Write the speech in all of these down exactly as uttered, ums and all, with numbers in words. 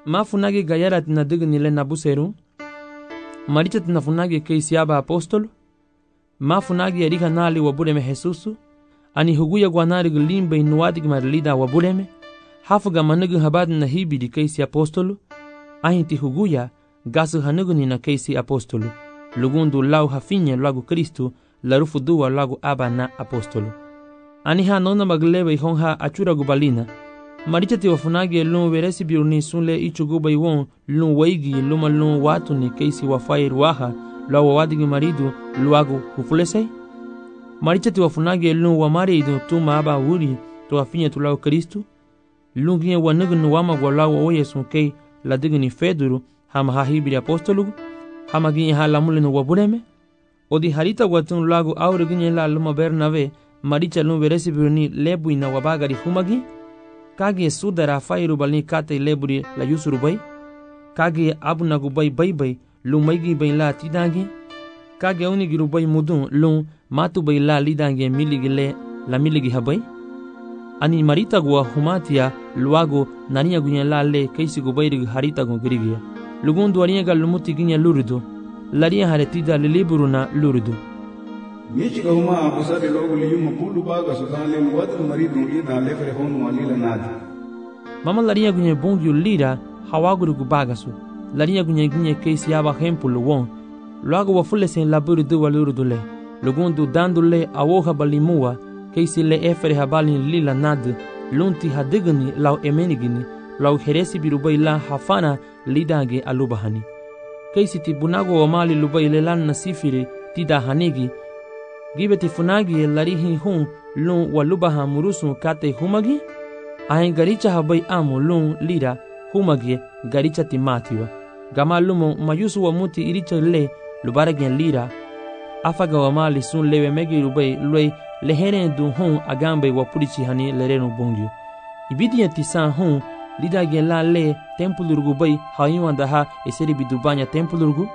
mafunage gayara tina digni le nabuseru maricha tina funage keisiaba apostolo mafunage erika nali wabuleme Jesusu ani huguya gwanari glimbe inuadi gmarlida wabuleme hafuga manugu habad na hibidi keisi apostolo ahinti huguya gasu hanugu ni na keisi apostolo lugundu lau hafinye lagu Kristu larufu duwa lagu aba na apostolo ani ha nona maglebe ihonha achura gubalina maricha ti wafunage lun veresi biurni sunle ichuguba iwon lun waigi luma lun watu ni keisi wafai ruaha la wawadigi maridu luagu hufulesei maricha ti wafunage lun wamari idu tuma aba wuri to afinye tu lagu Kristu lun ginye wanugu nuwama gwa lagu oye sunkei la digni feduru hama hahibiri apostolugu hama ginye ha lamulinu wabuleme odi harita watun lagu aure ginye la luma Bernave maricha lun veresi biurni lebu ina wabagari humagi kage sudara fairu balni kate leburi la yusuru bay kage abuna gubay bay bay lu maigi bay la tidange kage uni girubay mudun lu matu bay la lidange miligi le la miligi habay ani marita gwa humatia luago nania gunya la le keisi gubay rig harita go grigia lugundu aria gal lumuti ginya lurudu laria haretida le liburuna lurudu Michi kahuma abusa de logo liyuma bulu baga sudale muwatu maridu ida lefre honu walila nadi. Mama laria gunye bongyu lira hawaguru gubagasu. Laria gunye gunye keisi aba hempulu won. Luago wafule sen laburu du waluru dule. Lugundu dandule awoha balimua keisi le efere habali lila nadi. Lunti hadigani lau emenigini lau heresi birubai la hafana lidange alubahani. Keisi tibunago wamali lubai lelan nasifiri tida hanigi. Gibeti funagi larihi hun lun walubaha murusu kate humagi ahen garicha habai amu lun lira humagi garicha timatiwa gama lumo mayusu wa muti iricha le lubaragen lira afaga wa mali sun lewe megi rubai lue lehere du hun agambe wa purichi hani lerenu bongyu ibidi yatisan hun lida gen la le tempulurgu bai hayuan daha eseri bidubanya tempulurgu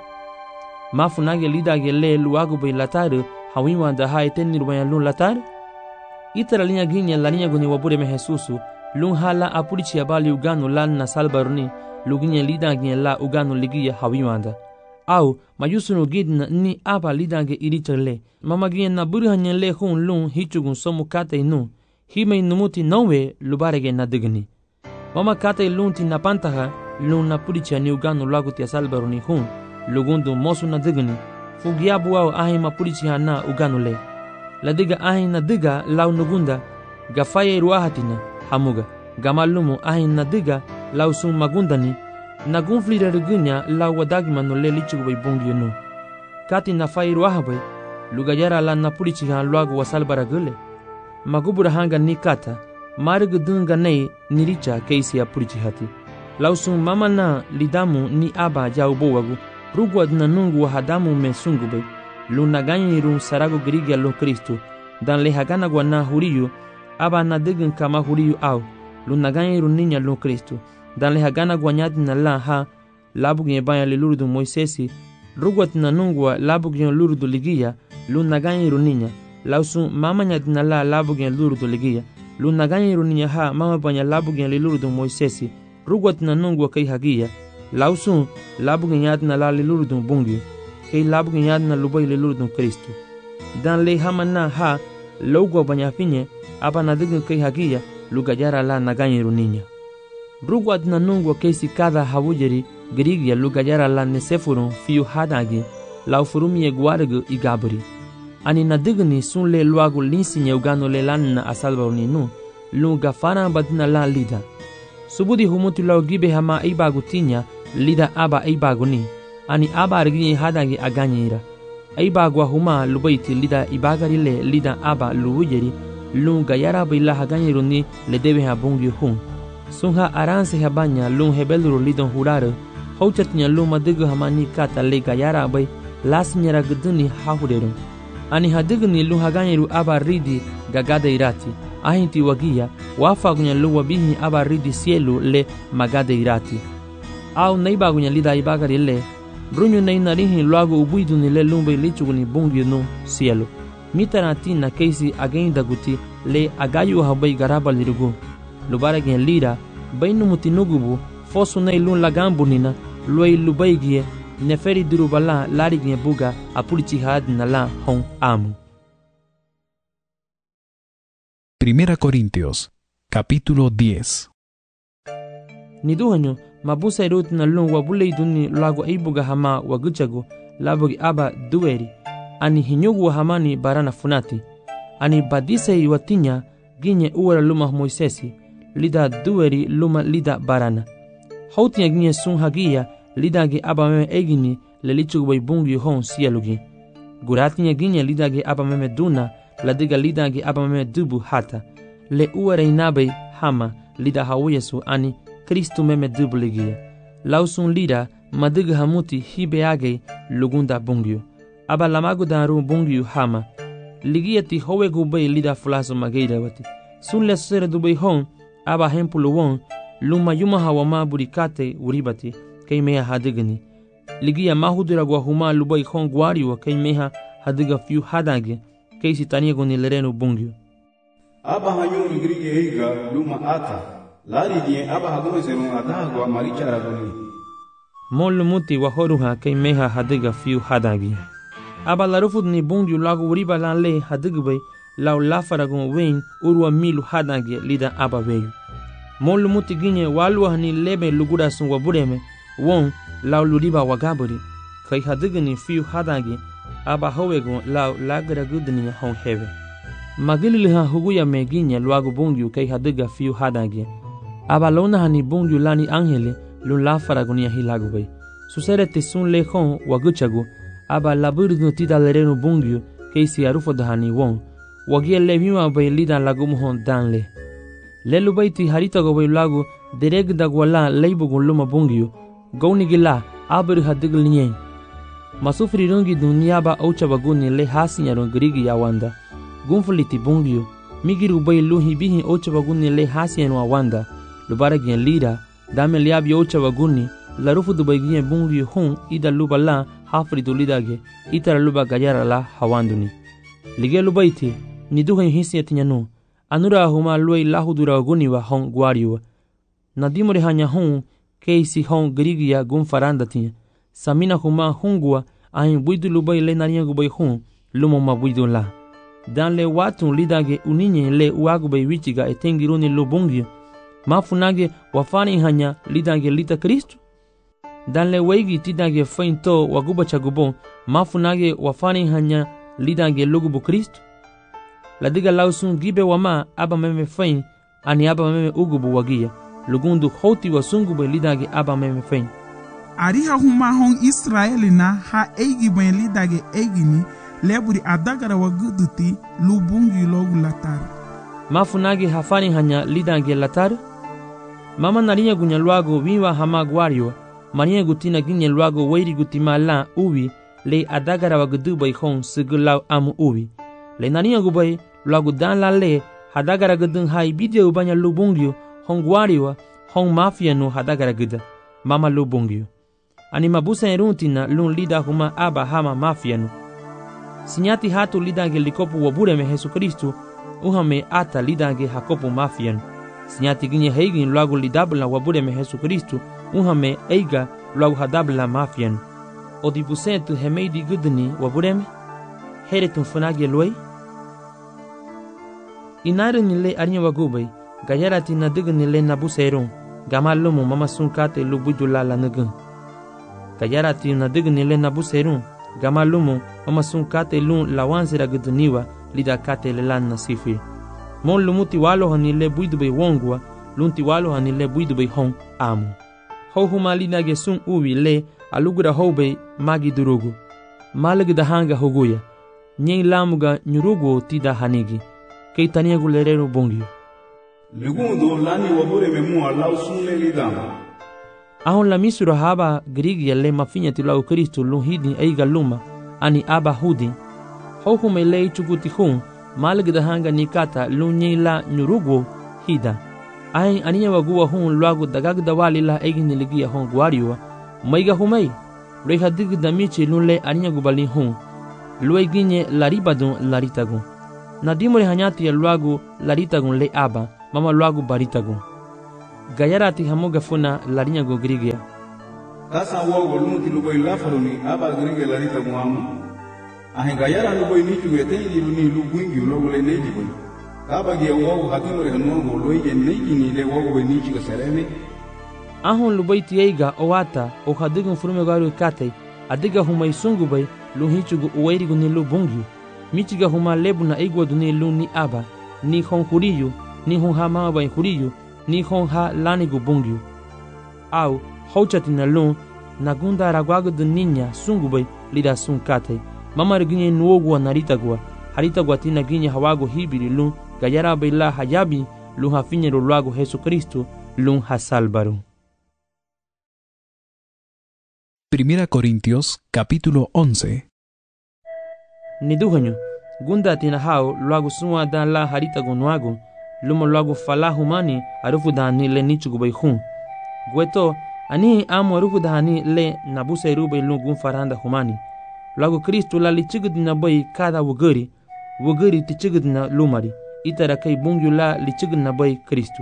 mafunage lida gen le luagu bai lataru hawiwa daha etenni rubaya lun latar itara linya ginya lania guni wabure me Jesusu lun hala apurichi abali uganu lan na salbaruni luginya lida ginya la uganu ligia hawiwanda au mayusunu gidna ni aba lidange irichale mama ginya na burhanya le hun lun hichugun somu kate nu hime numuti nowe lubarege na digni mama kate lunti na pantaha lun na purichi ani uganu laguti salbaruni hun lugundu mosu na digni fugiabu au ahi mapurichi hana uganule ladiga ahi na diga lau nugunda gafaye ruahatina hamuga gamalumu ahi na diga lau sun magundani nagunflira rigunya lau wadagima no le lichugubay bungi nu kati na faye ruahabay lugayara la napurichi han luagu wasalbara gule magubura hanga ni kata marigu dunga nei niricha keisi ya purichi hati lau sun mama na lidamu ni aba jaubo wagu rugwa na nungu wa hadamu me sungube luna ganyi run sarago grigia lo Kristu dan le hagana gwa na huriyu aba na digin kama huriyu au luna ganyi run ninya lo Kristu dan le hagana gwa nyadi na la ha labu gye banya le lurudu Moisesi rugwa na nungu wa labu gye lurudu ligia luna ganyi run ninya lausu mama nyadi na la labu gye lurudu ligia luna ganyi run ninya ha mama banya labu gye le lurudu Moisesi rugwa na nungu wa kai hagia lausun labu ganyad na la lilurdun bungi kay labu ganyad na lubay lilurdun Kristu dan le hamana ha logo banyafinye aba na digin kay hagia lugajara la naganyiru ninya rugwad na nungwa kaysi kada hawujeri grigia lugajara la nesefurun fiu hadagi lau furumie gwargu igabri ani na digni sun le luagu linsinye ugano le lan na asalbaruni nu lunga fana badina la lida subudi humutu lau gibe hama ibagu tinya lida aba ibaguni ani aba arginye hadangi aganyira ibagwa huma lubaiti lida ibagari le lida aba luwujeri lunga yara bila haganyiruni le debe habungi hun sunha aranse habanya lung hebeluru lidon hurare hauchatnya luma digu hamani kata le gayara bay lasnyara guduni hahuderum ani hadigni lu haganyiru aba ridi gagada irati ahinti wagia wafagunya lu wabihi aba ridi sielu le magada irati au naibagunya lida ibagari le brunyu nainarihi luago ubuiduni le lumbe lichuguni bungi no sielu mitarati na keisi agenda guti le agayu habay garaba lirugu lubara gen lira bainu mutinugubu fosu nei lun lagambunina luai lubaigie neferi durubala larigne buga apurichihad nala hon amu. Primera Corintios, capítulo diez. Niduhanyo mabusa irut na lun wabule iduni lago ibuga hama waguchago labogi aba dueri ani hinyugu hamani barana funati ani badise iwatinya ginye uwara luma Moisesi lida dueri luma lida barana hautinya ginye sun hagia lida ge aba meme egini lelichugu bai bungi hon sialugi guratinya ginye lida ge aba meme duna ladiga lida ge aba meme dubu hata le uwara inabai hama lida hawiyesu ani Kristu meme dubu ligia lausun lida madiga hamuti hibeage lugunda bungio aba lamagu daru bungio hama ligiati howe gubay lida fulaso mageida wati sun le sere dubai hon aba hempulu won luma yuma hawama burikate uribati kay meha hadigani ligia mahudura gwa huma lubai hon gwariwa kay meha hadiga fiu hadage kay sitania goni lereno bungio aba hanyu grige heiga luma ata lari die aba hagono serun adagwa marichara goni mol muti wa horuha kay meha hadiga fiu hadage aba larufud ni bungio lagu uriba lanle hadigbe law lafaragon wen urwa milu hadage lida aba weyu mol muti ginye walwa ni lebe lugura sun wabureme won law luriba wagaburi kay hadigni fiu hadage aba howegon law lagra gudni hon heve magili ha huguya meginye lagu bungio kay hadiga fiu hadage aba lona hani bungio lani angele lu lafaragon ya hilagbe susere tisun lehon waguchago aba laburdu tida lereno bungio keisi arufo dahani won wagie levima bay lida lagumhon danle lelu baiti harita go bay lagu dereg dagwala leibugun luma bungio gaunigila abur hadigl nyen masufri rungi duniaba aucha baguni le hasinya rongirigi yawanda gunfuliti bungio migiru bay luhi bihi aucha baguni le hasinya wanda lubaragien lida dame liabi aucha baguni larufu dubaygien bungio hun ida lubala hafri dulidage itara luba gayara la hawanduni lige lubaiti niduhen hisietinyanu anura huma luai lahudura guniwa hon gwariwa nadimore hanya hun keisi hon grigia gun faranda tinya samina huma hungwa ahin buidu lubai le nariya gubai hun lumo mabuidu la dan le watun lidage uninye le uagubai wichiga etengiruni lubungio mafunage wafani hanya lidage lita Kristu dan le wegi tidage fainto waguba chagubon mafunage wafani hanya lidage lugubu Kristu ladiga lausun gibe wama aba meme fain ani aba meme ugubu wagia lugundu hoti wasungube lidage aba meme fain ari ha huma hon Israeli na ha eigi ben lidage eigini leburi adagara waguduti lubungi logu latar mafunage hafani hanya lidage latar mama narinya gunya luago wiwa hama gwario Mania gutina ginye luago wairi gutima la uwi le adagara wagudu bay hon sigulaw amu uwi le nania gubay luago dan la le hadagara gudun hai bidya ubanya lubungyo hon gwariwa hon mafia no hadagara guda mama lubungyo ani mabusa eruntina lun lida huma aba hama mafia no sinyati hatu lidange likopu wabure me Jesu Kristu uhame ata lidange hakopu mafia no sinyati ginye heigin luago lidabla wabure me Jesu Kristu uhame eiga luagu hadabla mafian odibusentu hemeidi gudni wabureme heretun funage luai inarin le arnya wagubay gayarati na digni le nabuseron gamallumu mama sunkate lubudula la nugun gayarati na digni le nabuseron gamallumu mama sunkate lun lawansira gudniwa lidakate le lan nasifi mon lumuti walo hanile buidubay wongwa lunti walo hanile buidubay hon amu houhuma linage sun uwi le alugura hoube magi durugu malig da hanga hoguya nyei lamuga nyurugu tida hanigi kei taniagu lerero bongio lugundo lani wabure memu alau sun le lidama ahon la misura haba grigi le mafinya tilau Kristu lunhidi eiga luma ani aba hudi houhuma le chukuti hun malig da hanga nikata lunyei la nyurugu hida ahin aniya waguwa hun luagu dagag dawali la egin ligia hon gwariwa maiga humai reha dig damichi lunle aniya gubali hun luai ginye laribadun laritagun nadimore hanyati luagu laritagun le aba mama luagu baritagun gayarati hamoga funa larinya go grigia. Tasa wogo lunti luboy lafaruni aba grige larita guamu. Ahe gayara luboy nichu getengi luni lubwingi ulogole neji boy. Kaba ge wogo hatimore hanongo loye neji ni le wogo be nichu sereme. Ahon luboy tieiga owata o hadigun furume garu katei adiga huma isungu bay lu hichugu uwairigu ni lu bungyu. Michiga huma lebu na igwa duni lu ni aba ni hon huriyu ni hon ha mama bay huriyu ni hon ha lanigu bungyu. Au hauchati na lu nagunda ragwagu du ninya sungu bay lida sun katei. Mama reginye nuogwa naritagwa haritagwa tina ginye hawago hibiri lu gayara bay la hayabi lu hafinye lo luago Jesu Cristo lu hasalbaru. Primera Corintios, capítulo once. Niduhanyo, gunda tina hao luago suma dan la harita gonuago, lumo luago fala humani arufu dani le nichugu bay hun. Gueto, ani amo arufu dani le nabuse irube lu gun faranda humani. Luago Kristo la lichigu dina bay kada wugari, wugari tichigu dina lumari, itara kay bungyu la lichigu dina bay Kristo.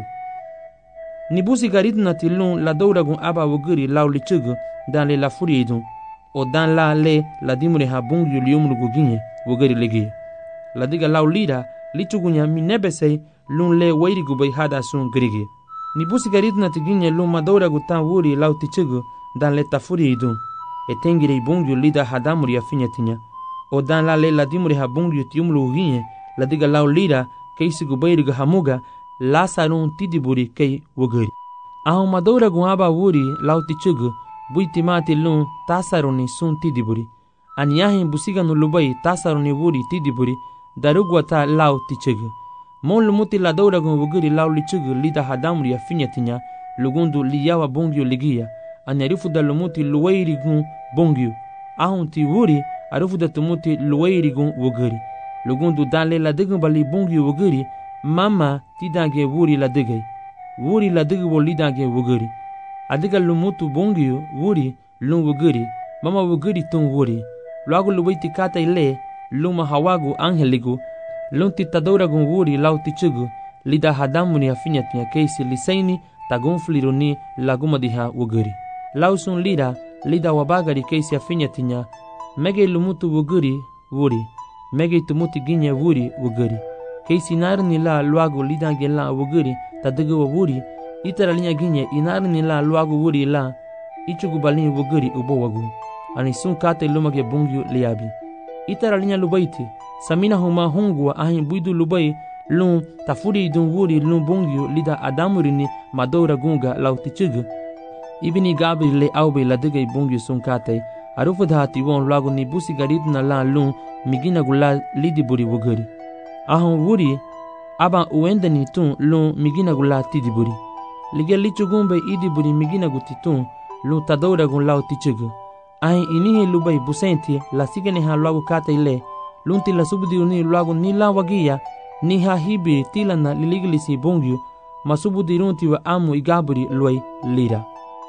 Nibusi garit na tilun la doura gun aba wugari lau lichigu dan le la furiidun o dan la le la dimure ha bungyu liumru guginye wugari legi la diga lau lira lichugunya minebesei lun le wairi gubay hada sun grigi ni busi garitna tiginye lun madora gutan wuri lau tichugu dan le ta furiidun e tengire bungyu lida hadamuri afinyatinya o dan la le la dimure ha bungyu tiumru guginye la diga lau lira keisi gubayri hamuga la sarun tidiburi kei wugari ahon madora gun aba wuri lau tichugu buiti mati lun tasaroni sun tidiburi. Aniyahin busiga no lubai tasaroni wuri tidiburi darugwa ta lau tichegu. Mon lumuti la daura gun wugiri lau lichegu lida hadamuri ya finyatinya lugundu liyawa bongyo ligia. Anyarifu da lumuti luwairi gun bongyo. Ahun ti wuri arifu da tumuti luwairi gun wugiri. Lugundu danle la digun bali bongyo wugiri mama tidange wuri la digay. Wuri la digu lidange wugiri. Adiga lumutu bongyo wuri lun wugiri mama wugiri tun wuri luago luwaiti kata ile luma hawagu angeligu lun titadora gun wuri lau tichugu lida hadamuni afinyatinya keisi lisaini tagun fliruni laguma diha wugiri lau sun lira lida wabagari keisi afinyatinya mege lumutu wugiri wuri mege tumuti ginye wuri wugiri keisi narni la luago lidange la wugiri tadiga wuri itara linya ginye inarni la luago wuri la ichugu balini wugiri ubo wagu ani sun kate lumage bungyu liabi itara linya lubaiti samina huma hungwa ahin buidu lubai lun tafuri dun wuri lun bungyu lida adamurini madora gunga lautichugu ibini gabi le aube la digay bungyu sun kate arufu dhati won luago ni busi garidna la lun migina gula lidi buri wugiri ahon wuri aba uendani tun lun migina gula tidiburi Liga lichugumbe idi buri migina gutitun lu tadora gun lau tichugu. Ahin inihi lubai busenti la sigene ha luagu kata ile lunti la subudi uni luagu ni la wagia ni ha hibi tila na liligilisi bongyu masubudi runti wa amu igaburi luai lira.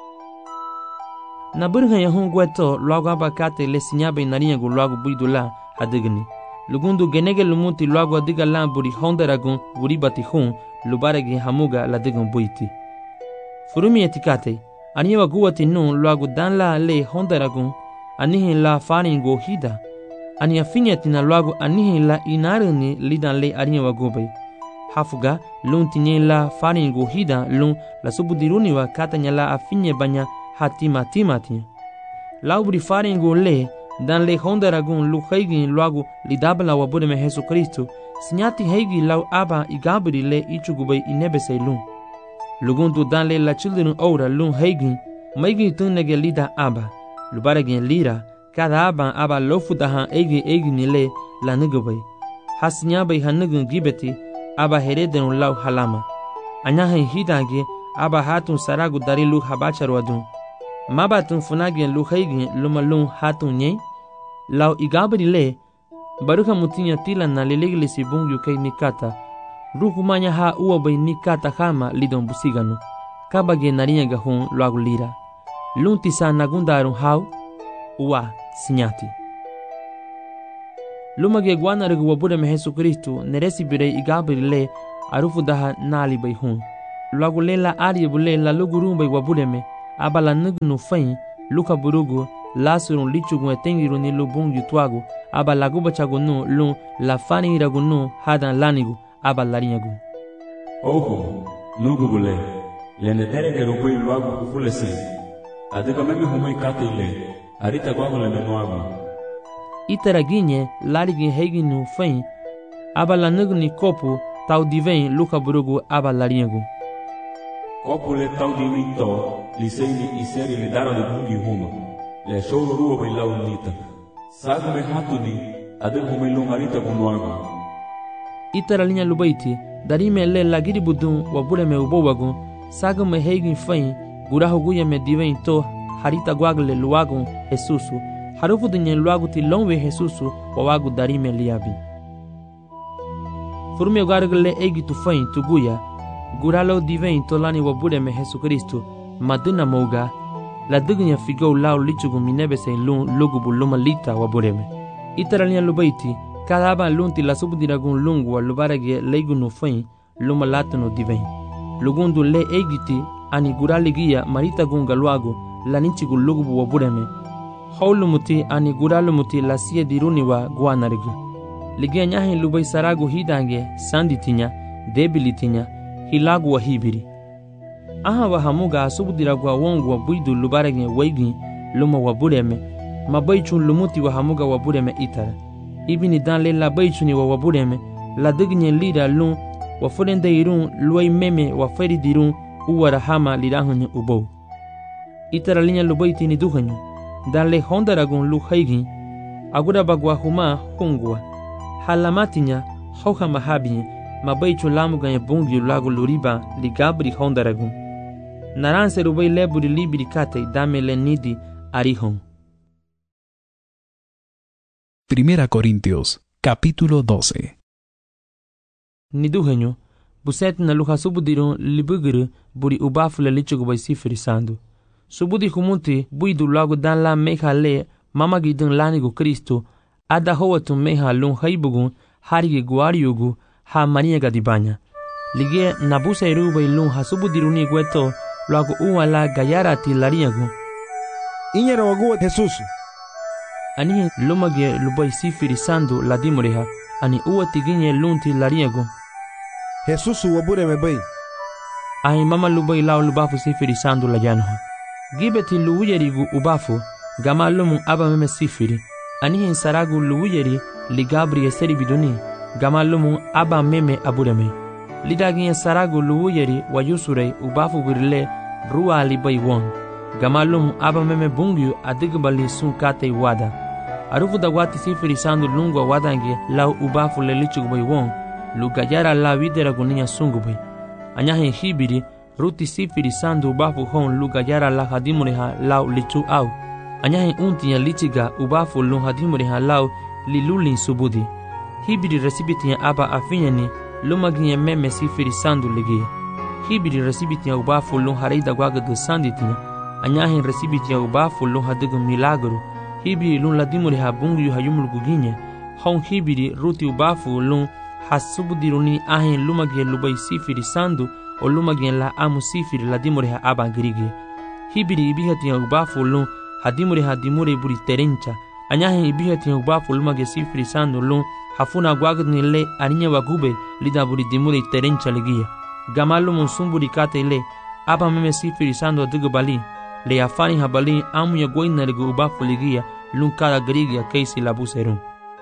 Na burha ya hun gweto luagu aba kata ile sinyabe narinya gu luagu buidula hadigni. Lugundu genege lumuti luagu adiga la buri hondaragun buri bati hun lubaragi hamuga la digun buiti. Furumi etikate, aniwa guwati nun luagu dan la le hondaragun, anihin la faringo hida. Ania finyatina luagu anihin la inarini lidan le aniwa gubay. Hafuga, lun tinye la faringo hida lun la subudiruniwa katanya la afinye banya hatima timatia. Laubri faringo le, dan le hondaragun lu haigin luagu lidabala wabudeme Jesu Kristo, sinyati haigi lau aba igabri le ichugubay inebesay lun. Lugundu dan le la children ora lun haigin, maigin tunnege lida aba, lubaragin lira, kada aba aba lofudahan egi egi nile la nigubay. Hasinyabay hanugun gibeti, aba hereden lau halama. Anyahin hidange, aba hatun saragu dari lu habacharwadun. Mabatun funagin lu haigin luma lun hatun nye, lau igabri le, baruka mutinya tila na liligilisi bungyu kay nikata, rukumanya ha uwa bay nikata hama lidon busiganu, kabage narinya gahun luagu lira. Lunti sa nagundarun hau, uwa sinyati. Lumage guana regu wabure me Jesu Kristo neresi birei igabri le arufu daha nali bay hun. luagu le la arie bule la lugurumba wabuleme aba la nugnu fain luka burugu lasurun lichugu etengiru ni lubung yutwagu aba la gubachagu nu lu la fani iragu nu hadan lanigu aba larinyagu. Oho, nugu bule, lene terenge rupui luagu kufule se. Adeka meme humui kate ile, arita guagu le menuagu. Itaraginye larigin heginu fain aba la nugni kopu tau divein luka burugu aba larinyagu. Kopu le tau divin to, liseini iseri le dara de bungi huma. Le shoro ruo bai lau nita. Sagu me hatuni, adek humui lungarita gunuagu. Itara linya lubaiti, darime le lagiri budun wabule me ubowagu, sagu me hegin fain gurahu guya me divein to harita guagle luagu Jesusu, harufu dinye luagu ti longwe Jesusu wawagu darime liabi. Furme gargle egi tu fain tu guya, guralo divein to lani wabule me Jesu Kristu, maduna mouga, la dignya figou lau lichugu minebe se lun lugubu luma lita wabureme. Itaralia lubaiti, cada aba lunti la subdiragun lungu lubarage leigu no fain luma latuno divein. Lugundu le egiti ani guraligia marita gunga luagu la nichigu lugubu wabureme. Haulumuti ani guralumuti la sie diruniwa guanarigu. Ligia nyahin lubai saragu hidange sanditinya, debilitinya, hilagu wa hibiri. Aha wa hamuga subdiragu wa wongu wa buidu lubarage waigi luma wabureme, mabaichun lumuti wa hamuga wabureme itara. Ibini dan le la baichuni wa wabureme, la dignye lira lun wa furende irun luai meme wa feri dirun uwara hama lirahunye ubou. Itara linya lubaiti ni duhanyu, dan le hondaragun lu haigin, agura bagwa huma hungwa. Halamatinya hauha mahabinye, mabaichun lamuganye bungi lagu luriba li gabri hondaragun. Naranse rubai leburi libiri kate dame le nidi arihon. Primera Corintios, capítulo doce. Niduhenyo, buset na luha subudirun libuguru buri ubafule lichugu bai sifiri sandu. Subudi humunti buidu lagu dan la meha le mamagidun lanigu Kristo, ada howatu meha lun haibugun harigi guariyugu ha maniaga dibanya. Lige nabusa irubai lun ha subudiruni gueto lagu uwa la gayarati lariagu. Inyera waguwa Jesusu. Anihe lumage lubai sifiri sandu la dimureha, ani uwa tiginye lunti lariagu. Jesusu wabure mebai. Ahi mama lubai lau lubafu sifiri sandu la janha. Gibeti luwiyerigu ubafu, gama lumun aba meme sifiri. Anihe saragu luwiyeri li gabri eseri biduni, gama lumun aba meme abureme. Lidaginye saragu luwiyeri wa yusurei ubafu birle ruwa libai won. Gama lumun aba meme bungyu adigbali sun kate wada. Arufu da wati sifiri sandu lungwa wadange lau ubafu le lichugbai won, lu gajara la videra gunia sungubai. Anyahe hibiri, ruti sifiri sandu ubafu hon lu gajara la hadimureha lau lichu au. Anyahe untinya lichiga ubafu lu hadimureha lau lilulin subudi. Hibiri resibitinya aba afinyani lumaginya meme sifiri sandu ligia. Hibiri resibitinya ubafu lu harida gwagadu sanditinya. Anyahe resibitinya ubafu lu hadigu milagru. Hibiri lun ladimuri ha bungu ha yumul guginye, hon hibiri ruti ubafu lun hasubudiruni ahin lumagye lubai sifiri sandu o lumagye la amu sifiri ladimuri ha abangirige. Hibiri ibihati ya ubafu lun hadimuri ha dimuri buri terencha, anyahin ibihati ya ubafu lumagye sifiri sandu lun hafuna gwagni le aninya wagube lida buri dimuri terencha ligia. Gamalu monsumburi kate le aba meme sifiri sandu adigu bali. Le afani habali amu ya goina ligu ubafu ligia lun kada grigia keisi labuserun.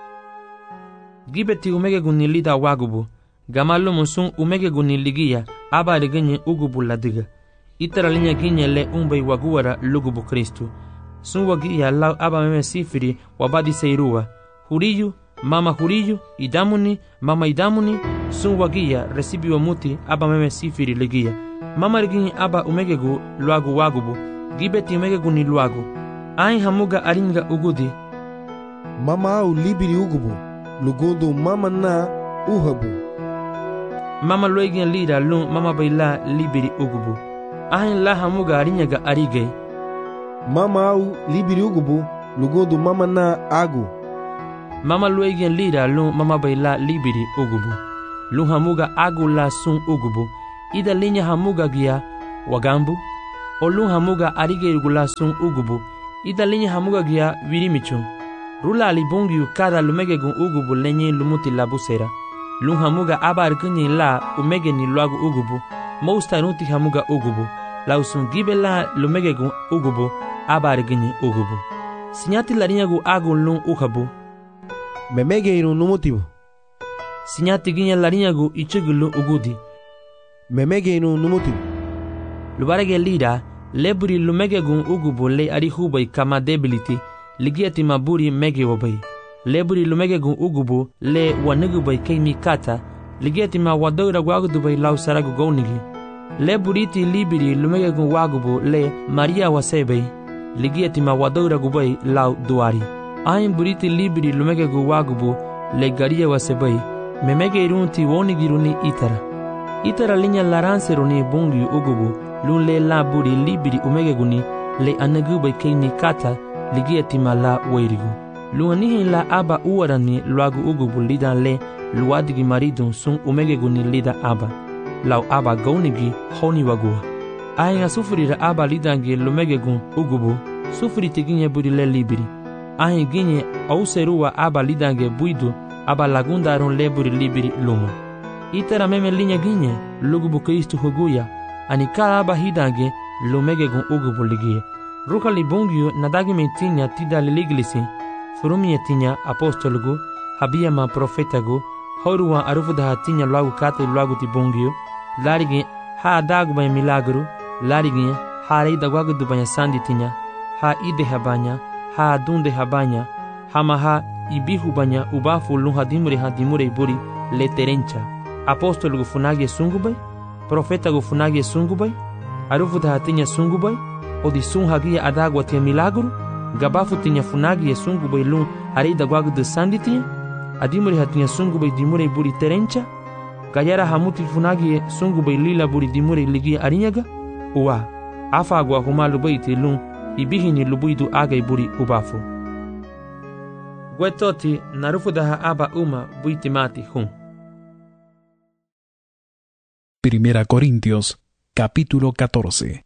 Gibeti umege guni lida wagubu, gamalu monsun umege guni ligia aba ligenye ugubu ladiga. Itara linya ginye le umbe waguara lugubu Kristu. Sun wagia lau aba meme sifiri wabadi seirua. Huriyu, mama huriyu, idamuni, mama idamuni, sun wagia resibi wa muti aba meme sifiri ligia. Mama liginye aba umege gu luagu wagubu. Gibeti umege guni luagu. Ain hamuga aringa ugudi. Mama au libiri ugubu. Lugundu mama na uhabu. Mama loigin lira lun mama baila libiri ugubu. Ain la hamuga aringa arige. Mama au libiri ugubu. Lugundu mama na agu. Mama loigin lira lun mama baila libiri ugubu. Lun hamuga agu la sun ugubu. ida linya hamuga gia wagambu olun hamuga arige irgula sun ugubu ida linya hamuga gia virimichun rula ali bongiu kada lumege gun ugubu lenye lumuti labusera lun hamuga abar kunyi la umege ni luagu ugubu mousta nuti hamuga ugubu lausun gibela lumege gun ugubu abar gunyi ugubu sinyati larinya gu agun lun uhabu memege irun numutibu sinyati ginya larinya gu ichugulu ugudi memege irun numutibu lubarege lida leburi lumege gun ugubu le ari hubai kama debility ligiati maburi mege wabai leburi lumege gun ugubu le wanugu bai kaimi kata ligiati ma wadoira gwagudu bai lau saragu gounigi leburiti libiri lumege gun wagubu le maria wasebe ligiati ma wadoira gubai lau duari ayin buriti libiri lumege gun wagubu le garia wasebe memege irunti wonigiruni itara itara linya laranse runi bungi ugubu lun le laburi libiri umege guni le anagu bai kaimi kata ligiati ma la wairigu luanihi la aba uarani luagu ugubu lida le luadigi maridun sun umege guni lida aba lau aba gaunigi honi wagua ahinga sufurira aba lidangi lumege gun ugubu sufuri tiginye buri le libiri ahin ginye auserua aba lidange buidu aba lagundarun le buri libiri luma itera meme linye ginye lugubu kristu huguya anika aba hidange lumege gun ugubu ligie ruka libungio nadagi metinya tida liliglisi furumi etinya apostolgu habia ma profetagu horuwa arufuda tinya lagu kate lagu tibungio larigi ha dagu bay milagru larigi ha reida gwagu dubanya sandi tinya ha ide habanya ha dunde habanya hama ha ibihu banya ubafu luha dimure ha dimure buri leterencha apostolgu funagi sungubay profetagu funagi sungubay arufuda tinya sungubay odi sun hagia adagwa te milagru gabafu tinya funagi sungu bai lun arida gwagu de sanditi adimuri hatinya sungu bai dimure buri terencha gayara hamuti funagi sungu bai lila buri dimure ligi arinyaga uwa afa agwa humalu bai te lun ibihini lubuidu agai buri ubafu gwetoti narufu daha aba uma buiti mati hun. Primera Corintios capítulo catorce.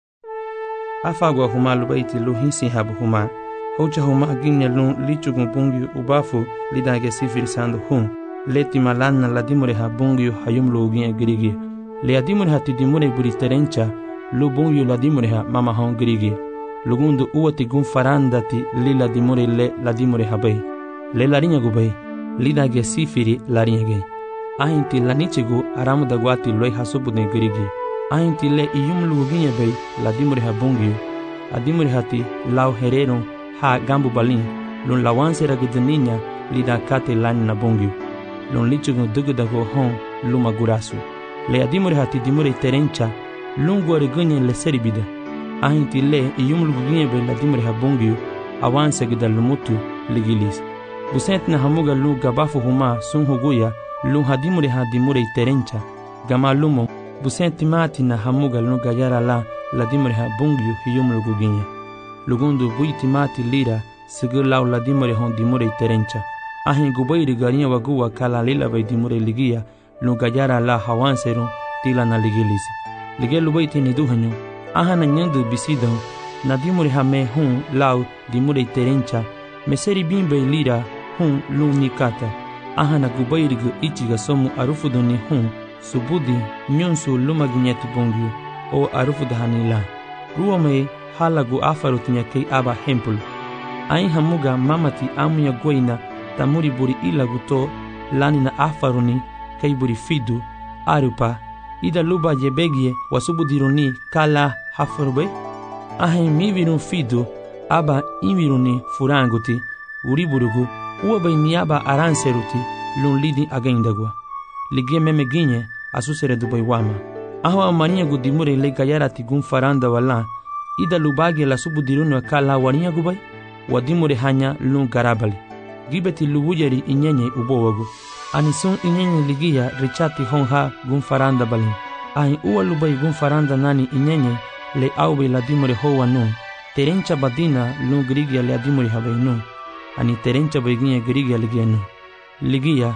Afagwa huma lubaiti luhisi habu huma hoja huma ginya lun lichugun bungi ubafu lidage sifiri sandu hun leti malanna ladimure ha bungi hayum luginya girigi le adimure ha tidimure buri terencha lu bungi ladimure ha mama hon girigi lugundu uwati gun farandati lila dimure le ladimure ha bay le larinya gubay lidage sifiri larinya ge ahinti lanichigu aramu dagwati loy hasubune girigi ahinti le iyum luginya bay ladimure ha bungi adimure hati lau herero ha gambu balin lun lawanse ragudaninya lida kate lan na bungi lun lichugu dugudago hon luma gurasu le adimure hati dimure terencha lun gorigunya le seribida ahinti le iyum luginya bay ladimure ha bungi awanse gida lumutu ligilis busent na hamuga lu gabafu huma sun huguya lun hadimure ha dimure terencha gama lumo busenti mati na hamuga lun gayara la ladimure ha bungiu hiyum luguginya lugundu buiti mati lira sigur lau ladimure hon dimure terencha ahin gubairi garinya waguwa kala lila bay dimure ligia lun gayara la hawanseru tila na ligilisi lige lubaiti ni duhanyu ahana nyandu bisidan na dimure ha me hun lau dimure terencha meseri bimbe lira hun lun nikata ahana gubairi gu ichiga somu arufuduni hun subudi nyonsu lumaginyati bungiu o arufu dahanila ruwame halagu afaru tinya kei aba hempul ain hamuga mamati amuya goina tamuri buri ilagu to lani na afaruni kei buri fidu arupa ida luba yebegie wasubudiruni kala hafarube ahin mivirun fidu aba inviruni furanguti uriburugu uwabai niaba aranseruti lun lidi againdagwa ligie meme ginye asusere dubai wama ahwa mania gudimure le gayara tigun faranda wala ida lubage la subudirunu kala wania gubai wadimure hanya lun garabali gibeti lubujeri inyenye ubowagu anisun inyenye ligia richati honha gun faranda balin ahin uwa lubai gun faranda nani inyenye le aube la dimure hoa nun terencha badina lun grigia le adimure habai nun ani terencha baiginya grigia ligia nun ligia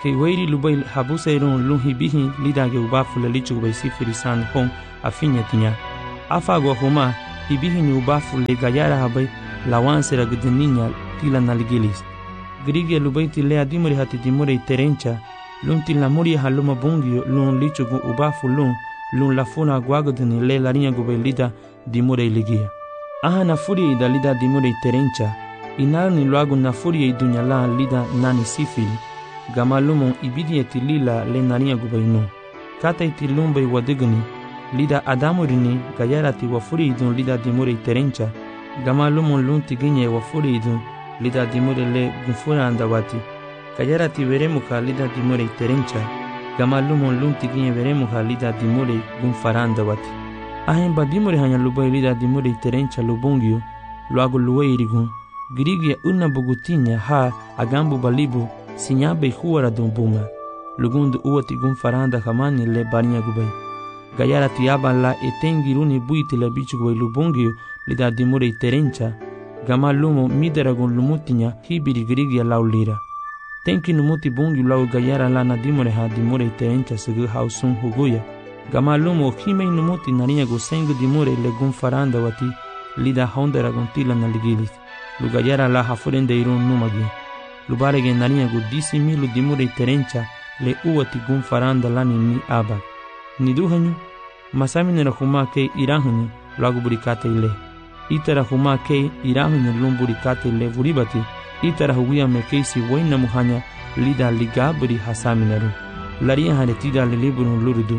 ke weiri lubai habuseron lun hibihi lida ge ubafu le lichu bai sifiri san hon afinya tinya afa go homa hibihi ni ubafu le gayara habai lawansera gudeninya tila nalgilis grige lubai tile adimuri hati dimuri terencha lun tila muri haluma bungio lun lichu gu ubafu lun lun lafuna guagodeni le larinha gubai lida dimuri ligia aha na furia ida lida dimuri terencha inarni luagu na furia idunyala lida nani sifili gamalumon ibidi etilila le narinha gubainu kata itilumbai wadigani lida adamurini gayarati wafuri idun lida dimuri terencha gamalumon lun tiginye wafuri idun lida dimuri le gunfura andawati gayarati veremuka lida dimuri terencha gamalumon lun tiginye veremuka lida dimuri gunfara andawati ahen badimuri hanya lubai lida dimuri terencha lubungio luagu luweirigun girigia una bugutinya ha agambu balibu sinyabe huara dumbuma lugundu uati gunfaranda hamani le barinha gubai gayara tiaba la etengiruni buiti le bichu gubai lubungio lida dimure terencha gama lumo mideragun lumutinya hibiri girigia laulira tenki numuti bungi lau gayara la na dimure ha dimure terencha segu hausun huguya gama lumo himei numuti narinha gu sengu dimure le gunfaranda wati lida hondera guntila na ligilis lugayara la hafurende irun numagi lubarege narinha gu disi milu dimure terencha le uati gunfaranda lani ni aba ni duhanyu masamine huma ke irahanyu lagu burikate ile itara huma ke irahanyu lum burikate ile buribati itara huya mekeisi waina muhanya lida ligabri hasaminaru laria haretida le liburu lurudu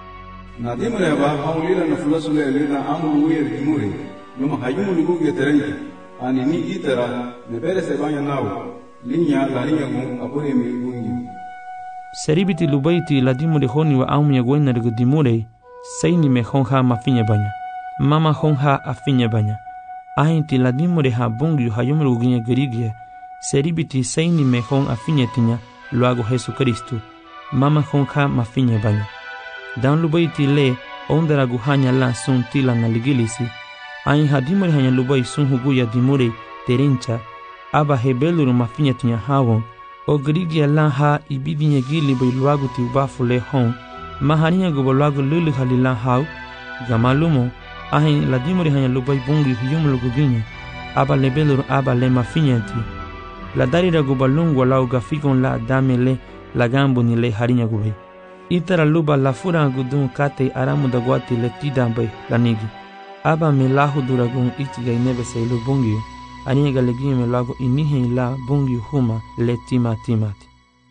na dimure ba haulila na fulasule lida amulu uyer dimure luma hayumu luguge terencha ani ni itara ne perese banya nao linya larinha gun apure mi gungi seribiti lubaiti la dimure honi wa aumya gwena regu dimure saini me honha mafinya banya mama honha afinya banya ahinti la dimure ha bungi hayumru gunya gerigia seribiti saini me hon afinya tinya luago Jesu Kristo mama honha mafinya banya dan lubaiti le ondera guhanya la sun tila na ligilisi ain hadimure hanya lubai sun huguya dimure terencha aba hebeluru mafinya tinya hawon o grigia la ha ibidinya gili bai luagu ti ubafu le hon mahaniya go luagu lulu halila haw gamalumo ahin la dimure hanya lubai bungi hiyum luguginya aba lebeluru aba le mafinya ti la darira go balungu la ugafikon la damele la gambo ni le harinya go bai itara luba la fura gudun kate aramu da gwati le tida bai lanigi aba melahu duragun itiga inebe se lubungi ani galegi me lago inihe la bungi huma le tima timati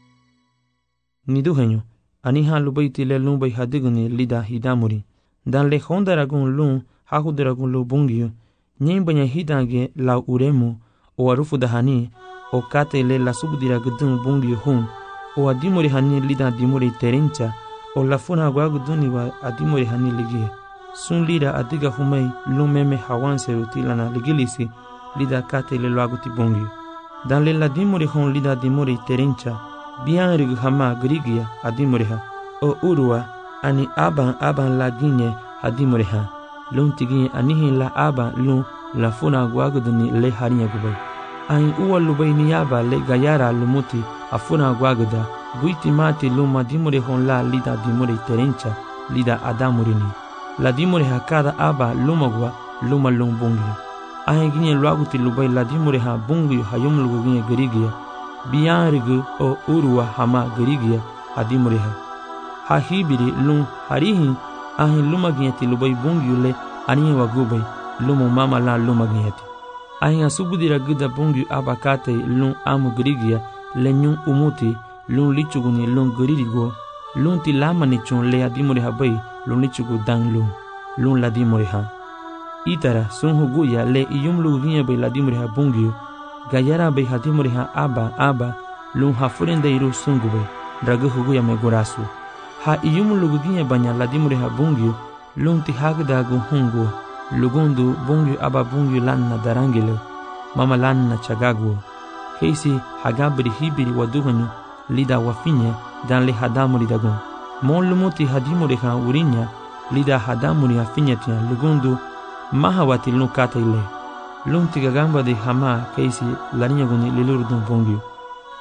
ni duhenyo ani ha lubaiti le lumbai hadigni lida hidamuri dan le honda ragun lun ha hudaragun lubungi nyembanya hidange la uremu o arufu dahani o kate le la subdira gudun bungi hum o adimuri hani lida dimuri terencha o la funa gwaguduni wa adimuri hani ligi sun lida adiga humai lumeme hawanse utilana ligilisi lida kate le laguti bungi dan le la dimuri hon lida dimuri terencha bian rig hama grigia adimuri ha o urua ani aban aban la ginye adimuri ha lun tigi anihi la aba lun la funa gwaguduni le harinya gubai ai uwa lubai ni aba le gayara lumuti afuna gwaguda buiti mati luma dimuri hon la lida dimuri terencha lida adamurini la dimuri ha kada aba lumagwa luma lung bungi ahe ginye luaguti lubai la dimuri ha bungi hayum lugu ginye gerigia bian rigu o urua hama gerigia adimuri ha ha hibiri lung harihi ahe luma ginye ti lubai bungi le aniye wagubai lumu mama la luma ginye ti ahe asubudira gida bungi abakate lung amu gerigia le nyung umuti lung lichuguni lung geririgo lung ti lama ni chun le adimuri ha bai lung lichugu dang lung lung la dimuri ha itara sun huguya le iyum lugunya bai la dimuri ha bungiyo gayara bai ha dimuri ha aba aba lung ha furende iru sungu bai dragu huguya me gorasu ha iyum lugunya banya la dimuri ha bungiyo lung ti hagda gu hungu lugundu bungiyo aba bungiyo lanna darangile mama lanna chagagu heisi hagabri hibiri waduhanyu lida wafinya dan le hadamuri dagun mon lumuti hadimuri ha urinya lida hadamuri hafinya tia lugundu mahawati lukata ile lunti gagamba de hama keisi larinya guni lilurdun bongyu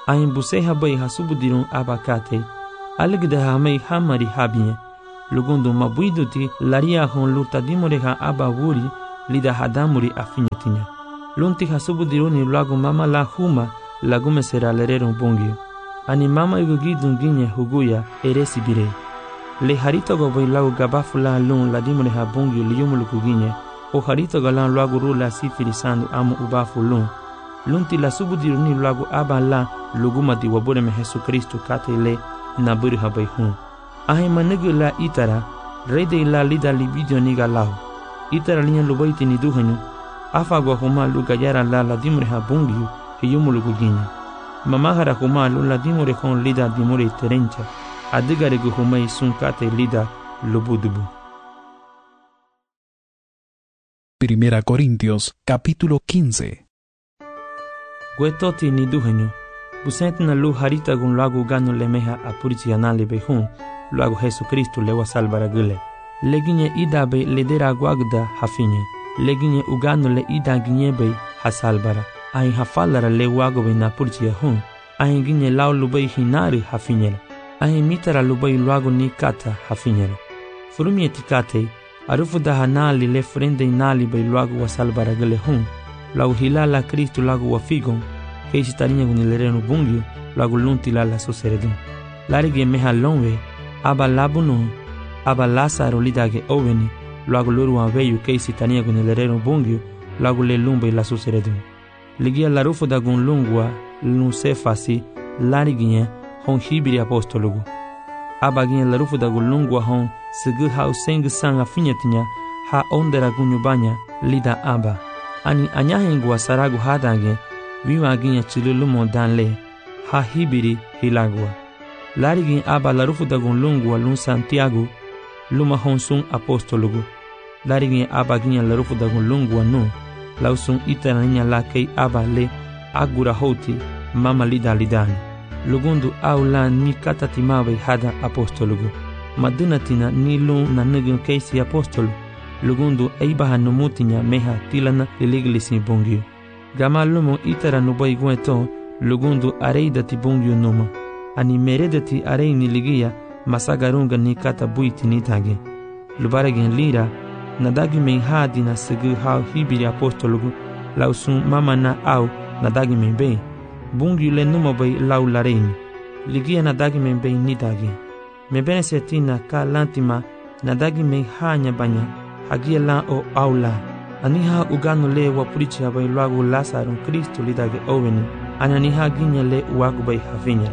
Ahin buse habai hasubudirun abakate. Alegde hamei hamari habinye. Lugundu mabuiduti laria hon lurtadimore ha aba wuri lida hadamuri afinyetinya. Lunti hasubudiruni luagu mama la huma lagume sera lerero bongi. Ani mama igugidun ginye huguya eresi bire. Le harito go bailau gabafu la lun la dimone ha bongi liyumuluku ginye. O harito galan luagu rula sifirisandu amu ubafu lun. Lunti la subudiruni luagu aba la luguma di wabure me Jesu Kristu kate le naburi ha baihun. Ahe manegu la itara rede la lida libidio niga lau. Itara linya lubaiti ni duhanyu. Afa gwa huma luga yara la la dimore ha bongi hiyumuluku ginye. Mamahara huma lu la dimore hon lida dimore terencha. Adigare gu huma isun kate lida lubudubu. Primera Corintios, capítulo quince. Guetoti ni duhenyo. Busent na lu harita gun lagu gano lemeha apurici anale behun. Luagu Jesucristo lewa salvara gule. Leginye idabe ledera guagda hafinye. Leginye ugano le ida ginyebe hasalbara. Ahin hafalara le wagobe na purici ahun. Ahin ginye lau lubei hinari hafinyela. Ahin mitara lubei luagu ni kata hafinyela. Furumi etikate. Arufu da hanali le frende inali bei luagu wa salbara gule hun. Luagu hilala Kristu luagu wa figon. Keisi tarinya gunilerenu bungyo luagu lunti lala suseredun. Larigi meha lonwe. Aba labuno. Aba Lazaro lidage oveni. Luagu luru wa veyu keisi tarinya gunilerenu bungyo luagu le lumbe la suseredun. Ligia larufu da gun lungwa lun sefasi lariginye hon hibiri apostolugu. Aba ginye larufu da gun lungwa hon segu hau sengu sanga finyetinya ha ondera gunyubanya lida aba. Ani anyahengwa saragu hadange viwa ginye chilulumo danle ha hibiri hilagwa. Larigin aba larufu da gun lungwa lun Santiago luma hon sun apostolugu. Larigin aba ginye larufu da gun lungwa nu lausun itara ninya la kei aba le agura hoti mama lida lidani. Lugundu au la ni katatimawe hada apostolugu. Madunatina ni lun na nugun keisi apostolu. Lugundu eibaha numutinya meha tilana liliglisi bungyo. Gama lumo itara nubai gueto lugundu areidati bungyo numa. Ani meredati areini ligia masagarunga ni kata buiti ni tage. Lubaregen lira nadagi men hadi na segu hau hibiri apostolugu lausun mama na au nadagi men be. Bungyo le numa bai lau lareini. Ligia nadagi men be ni tage. Mebene setina ka lantima nadagi men hanya banya. Hagia la o aula. Aniha ugano le wapurichi habai luagu Lazaro Kristu lidage oveni. Ananiha ginya le uagu bai havinya.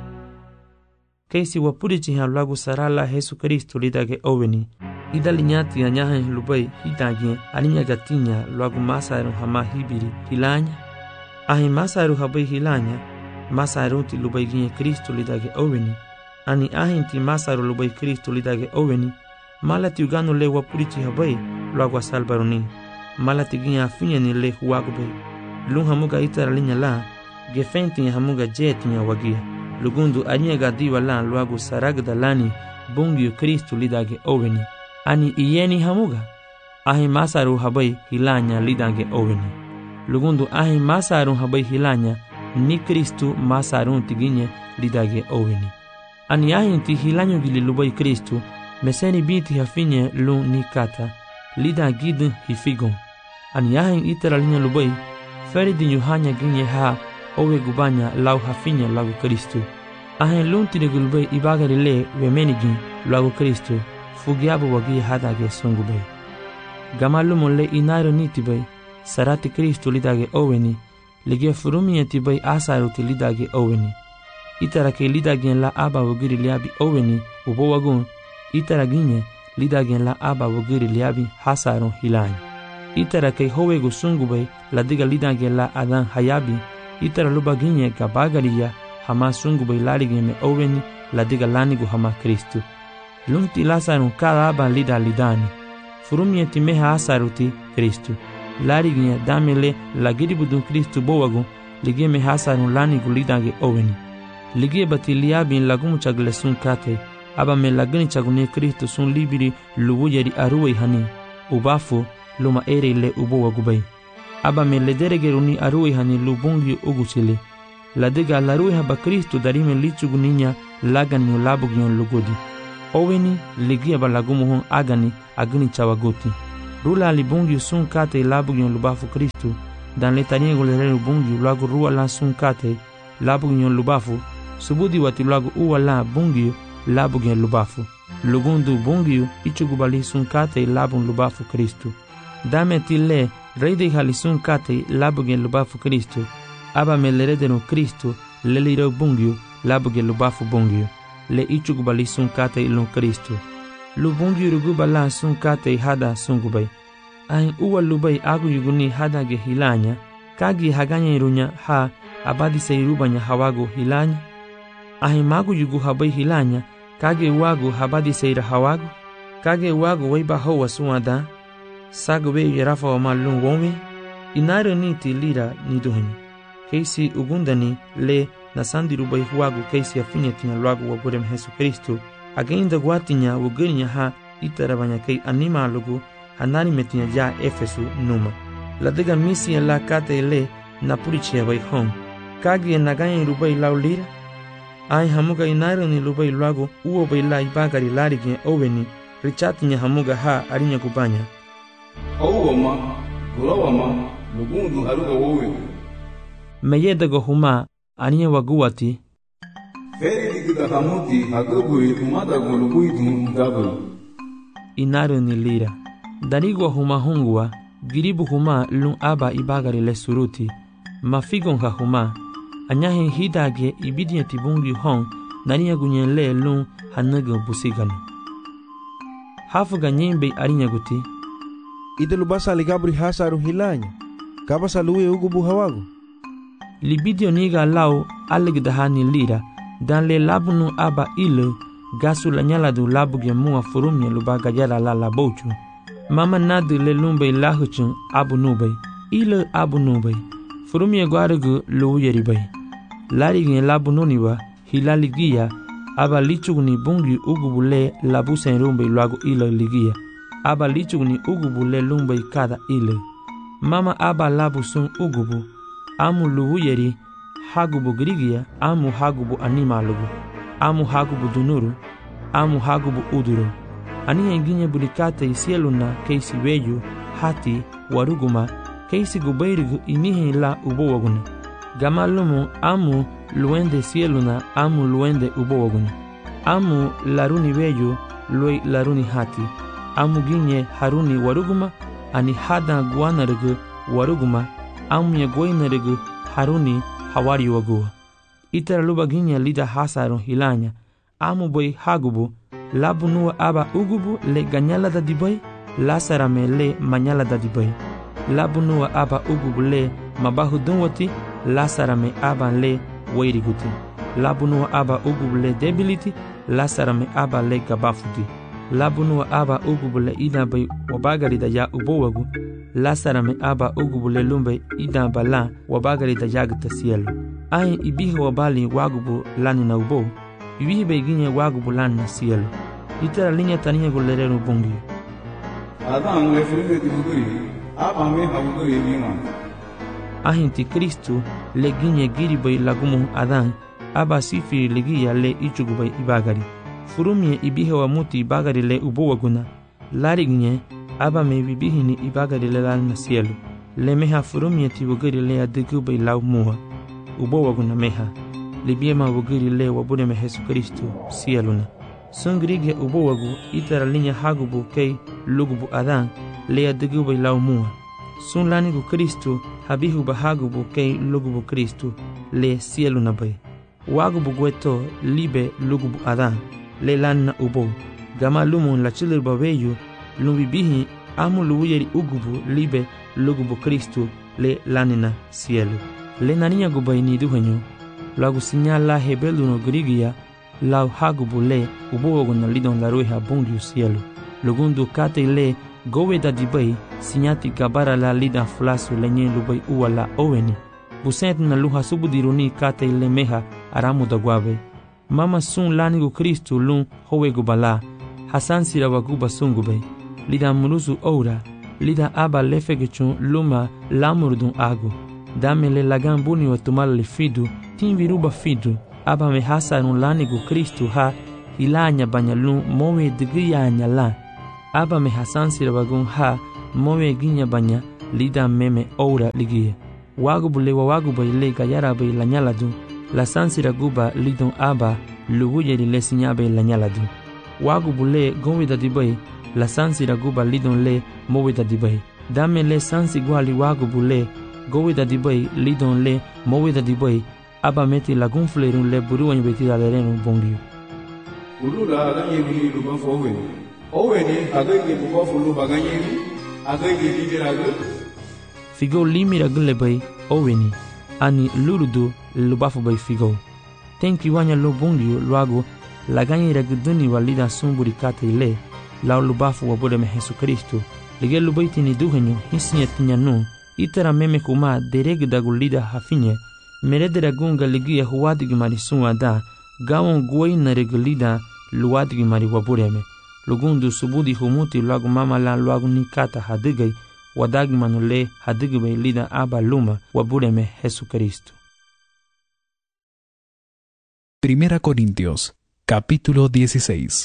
Keisi wapurichi ha luagu sarala Jesu Kristu lidage oveni. Ida linyati anyaha lubai hidage aninya gatinya luagu Masaro hama hibiri hilanya. Ahi Masaro habai hilanya. Masaro ti lubai ginya Kristu lidage oveni. Ani ahi ti Masaro lubai Kristu lidage oveni. Malati ugano le wapurichi habai luagu salbaruni. Malati ginya afinya ni le huagube. Lung hamuga itara linya la. Gefenti hamuga jetinya wagia. Lugundu anya gadiwa la luagu saragda lani. Bungyo Kristu lidage oveni. Ani iyeni hamuga. Ahi Masaru habai hilanya lidage oveni. Lugundu ahi Masaru habai hilanya. Ni Kristu Masaru tiginye lidage oveni. Ani ahi ti hilanyo gili lubai Kristu. Meseni binti hafinye lun ni kata. Lida gidin hifigon. Ani yahin itara linya lubai. Feri din yuhanya ginye ha. Owe gubanya lau hafinye lagu Kristu. Ahin lun tine gulbai ibagari le wemenigin lagu Kristu. Fugiabu wagi hadage sungubai. Gamalumo le inairo nitibai. Sarati Kristu lidage oweni. Ligia furumi etibai asaruti lidage oweni. Itara ke lidagin la aba wagiri liabi oweni. Ubo wagun. Itara ginye lidagin la aba wagiri liabi hasaron hilany. Itara kei howe gusungubay la diga lidagin la adan hayabi. Itara luba ginye gabagariya hama sungubay larigin me oweni la diga lanigu hama Kristu. Lunti lasaron kada aba lida lidani. Furumi etimeha asaruti Kristu. Larigin damele la giribudun Kristu bowagu ligie me hasaron lanigu lidage oweni. Ligie bati liabin lagumu chaglesun kate. Aba me lagani chagune Kristo sun libiri lubu yeri aruwe hani. Ubafu luma ere le ubo wagubai. Aba me lederegeruni aruwe hani lubungi ugusile. La dega la rueha ba Kristo darime lichugu ninya lagani ulabugyon lugodi. Oweni ligia ba lagumuhon agani agni chawagoti. Rula libungi sun kate labugyon lubafu Kristo. Dan letanie golere bungi lagu rua la sun kate labugyon lubafu. Subudi wati lagu uwa la bungi labugyon lubafu. Lugundu bungi ichugu bali sun kate labun lubafu Kristo. Dame tille reide hali sun kate labugyon lubafu Kristo. Aba melerede Kristo leliro bungi labugyon lubafu bungi. Le ichugu bali sun kate ilon Kristo. Lubungi ruguba la sun kate hada sungubay. Ahin uwa lubay agu yuguni hada ge hilanya. Kagi haganya irunya ha abadi se irubanya hawago hilanya. Ahin magu yugu habay hilanya. Kage wagu habadi se ira hawago. Kage wagu waiba hawa suwada. Sago be yarafa wa malun wome. Inaro niti lira niduhunyi. Keisi ugundani le nasandi rubai huagu keisi afinya tinya luagu wa burem Jesu Kristo. Againda guatinya wugirinya ha itarabanya kei anima lugu hanani metinya ja Efesu numa. Ladega misi la kate le napurichia bai hong. Kagi naganya rubai laulira. Ai hamuga inairo ni lubai luagu uo bai la ibagari larigin oveni. Richatinya hamuga ha arinya kubanya. Owa ma, gulawa ma, lugundu haruga wowe. Meyedego huma aniye waguati. Feri digida hamuti hagabui umada guluguidu ngabul. Inaru ni lira. Darigo huma hungwa giribu huma lun aba ibagari le suruti. Mafigon ha huma. Anyahin hidage ibidia tibungi hong naniya gunyen le lun hanaga busigano. Hafuga nyembe arinya guti. Idelu basa ligabri hasaru hilanya. Kabasa luwe ugubu hawago. Libidio niga lau aligdahani lira. Dan le labunu aba ilu gasu la nyala du labu ge mua furumye luba gajara la la bochu. Mama nadu le lumbe lahuchun abu nubay. Ilu abu nubay. Furumye guarugu lu yeribay. Lari gen labu nuniwa hilaligia aba lichugni bungi ugubu le labu sen rumbe luagu ilu ligia. Aba lichugni ugubu le lumbe kada ilu. Mama aba labu sun ugubu. Amu lu yeri hagubu grigia, amu hagubu animalugu, amu hagubu dunuru, amu hagubu uduru. Aniya inginya bulikate isieluna keisi weyu, hati, waruguma, keisi gubairigu inihe la ubowaguna. Gamalumu amu luende sieluna, amu luende ubowaguna. Amu laruni weyu, loi laruni hati. Amu ginye haruni waruguma, ani hada guanarigu waruguma, amu ya goinarigu haruni hawari wagua. Itara luba ginya lida hasaron hilanya. Amu boy hagubu. Labu nuwa aba ugubu le ganyala da dibay. Lasarame le manyala da dibay. Labu nuwa aba ugubu le mabahu dunwati. Lasarame aba le wairiguti. Labu nuwa aba ugubu le debility. Lasarame aba le gabafuti. Labu nuwa aba ugubu le idabay wabagari da ya ubowagu. Lasarame aba ugubu le lumbe ida bala wabagari da yagta cielo. Ai ibihe wabali wagubu lani na ubo. Ibihe beginye wagubu lani na cielo. Itara linya taniya gulerero bungi. Adan le frime di buguri. Aba me habuguri bima. Ahinti Kristo le ginye giribay lagumu adan. Aba sifiri legia le ichugubay ibagari. Furumye ibihe wa muti ibagari le ubo waguna. Lari ginye aba me bibihini ibagari le lal na cielo. Le meha furumye ti wugiri le adigubay lau muha. Ubo waguna meha. Libiema wugiri le wabune me Jesu Kristo cielo na. Sungrige ubo wagu itara linya hagubu kei lugubu adan le adigubay lau muha. Sun lanigu Kristo habihu bahagubu kei lugubu Kristo le cielo na bay. Wagubu gueto libe lugubu adan le lan na ubo. Gama lumun la chilir babeyu lumbibihi amu luuyeri ugubu libe lugubu Kristo le lanina cielo. Le naniya gubay ni duhenyo. Lagu sinyala hebelu no grigia lau hagubu le ubo waguna lidon la rueha bungiu cielo. Lugundu kate le gowe da dibay sinyati gabara la lida flasu lenye lubay uwa la oweni. Busent na luha subudiruni kate le meha aramu da guabe. Mama sun lanigu Kristo lun howe gubala. Hasan sira waguba sungube. Lida muruzu oura. Lida aba lefegechun luma lamurdun agu. Dame le lagan buni wa tumal le fidu tin viruba fitu aba me hasa nulani ku Kristu ha ilanya banyalun mowe digiyanya la aba me hasan sirabagun ha mowe ginya banya lida meme ora ligie wagu bule wa wagu baile gayara be lanyaladu la sansira guba lidon aba lubuye le sinya be lanyaladu wagu bule gowida dibai la sansira guba lidon le mowida dibai dame le sansi gwali wagu bule gowida dibai lidon le mowida dibai aba meti la gunflerun le buru en betida de renu bongiu ulula la yemi lu ba fowe owe ni agege bu ko fulu baganye agege lidiraga figo limira gule bay oweni ani lurudu lubafu bay figo tenki wanya lo bongiu luago la ganyira guduni walida sumburi kata ile la lubafu wa bode me Jesu Kristo lige lubaiti ni duhenyo hisinya tinyanu itara meme kuma dereg dagulida hafinye meredera gunga ligia huwadigi marisunwa da gawon guai na regulida luwadigi mari wabureme lugundu subudi humuti luagu mama la luagu nikata hadigai wadagi manule hadigbe lida aba luma wabureme Jesucristo. Primera Corintios, capítulo dieciséis.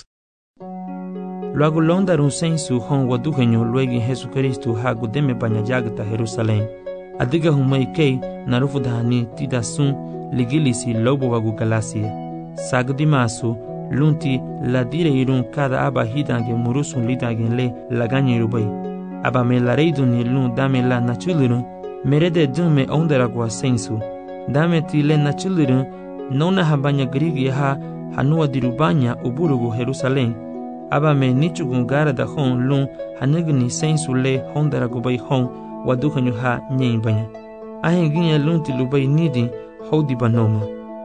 Luagu londarun sensu hon waduhenyo luegi Jesucristo hagu deme banyajagta Jerusalén. Adiga humai kei narufu dahani tida sun ligilisi lobo wagu galasia. Sagdi masu lunti la dire irun kada aba hidange murusun lidagen le laganye rubai. Aba me la reiduni lun dame la nachulirun merede dume ondaragwa sensu. Dame ti le nachulirun nona habanya grigi ha hanua dirubanya uburugu Jerusalén. Aba me nichugun gara da hon lun hanigni sensu le hondaragu bai hon wadukanyu ha nyen banya. Ahen ginya lunti lubai nidi hodi banoma.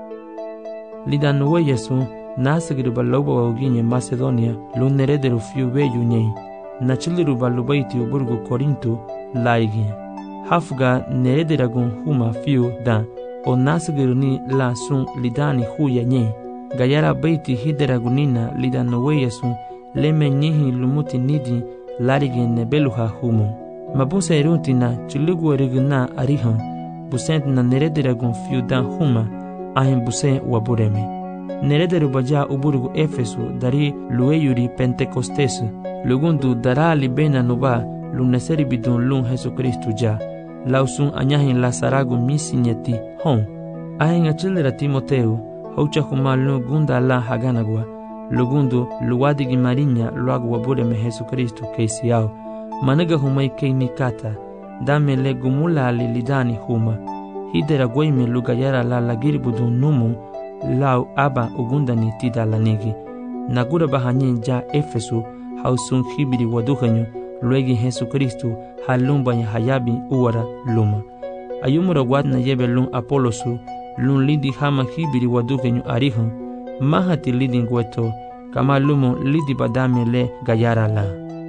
Lida nuwe yesu nasigruba lobo wa uginye Macedonia lun nerederu fiu beyu nyen. Nachiliruba lubaiti uburgu Korinto laiginya. Hafga nerederagun huma fiu da o nasigiruni la sun lidani huya nyen. Gayara baiti hideragunina lida nuwe yesu leme nyihi lumuti nidi larigen nebeluha humo. Mabusa eruntina chulugu origina arihan busent na nerederagun fiu dan huma ahen buse wabureme. Nerederu baja uburgu Efesu dari lueyuri Pentecostes lugundu dara libena nuba luneseri bidun lun Jesucristo ja lausun anyahin lasaragu misinyeti hon. Ahen achilera Timoteu haucha huma lun gunda la haganagwa lugundu luwadigi marinya luagu wabureme Jesucristo keisiao. Managa humai kei nikata dame le gumula ali lidani huma hidera goime lugayara la lagiri budun numu lau aba ugundani tida lanigi nagura bahanyin ja Efesu hausun hibiri waduhanyu luegi Jesucristo halumbanya hayabi uwara luma ayumura wadna yebe lun Apolosu lun lidi hama hibiri waduhanyu arihan mahati lidi ngweto kama lumu lidi badame le gayara la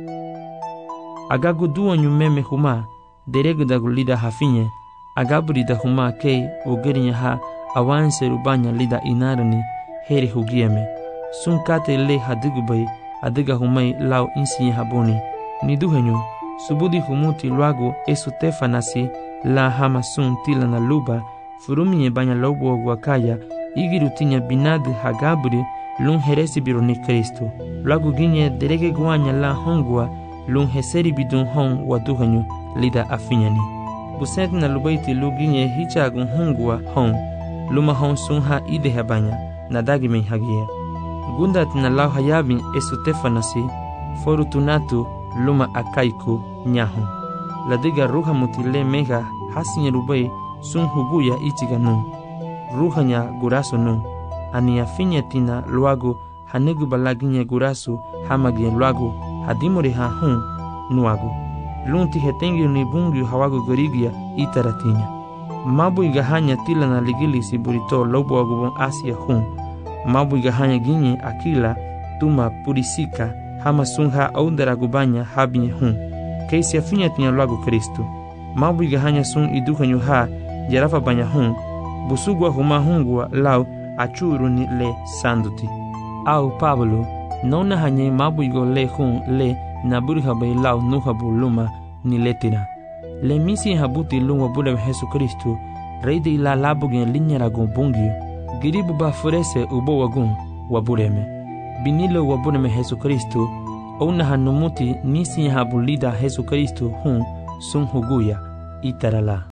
agagu duanyu meme huma deregu dagu lida hafinye agaburi da huma kei ugerinya ha awanse rubanya lida inarani heri hugieme sun kate le hadigubai adiga humai lau insiye haboni niduhenyu subudi humuti luago esu tefanasi la hama sun tila na luba furuminye banya lobo guakaya igirutinya binadi hagaburi lun heresi bironi Kristo luago ginye derege guanya la hongwa lun heseri bidun hon waduhanyu lida afinyani. Buset na lubaiti luginye hichagun hongwa hon luma hon sunha ide habanya na dagime hagia. Gundat na lau hayabin esutefanasi forutunatu luma akaiku nyahon. Ladiga ruha mutile mega hasinye rubai sun huguya ichiganu. Ruhanya guraso nu. Ani afinya tina luago hanegu balaginye gurasu hamagie luago hadimori ha hun nuago lunti hetengi ni bungi hawago gorigia itaratinya mabu igahanya tila na ligili burito lobo agubon asia hun mabu igahanya ginye akila tuma purisika hama sunha aundara gubanya habinye hun keisi afinya tinya lago Kristo mabu igahanya sun idukanyu ha jarafa banya hun busugwa huma hungwa lau achuru ni le sanduti au Pablo nona hanye mabu igo le hun le naburi habai lau nuhabu luma ni letira. Le misi habuti luma bude Jesucristo rei de ila labugen linyaragun bungio, giribu ba furese ubo wagun wabureme. Binilo wabureme Jesu Kristo, ona hanumuti nisi habulida Jesu Kristo hun sun huguya itarala.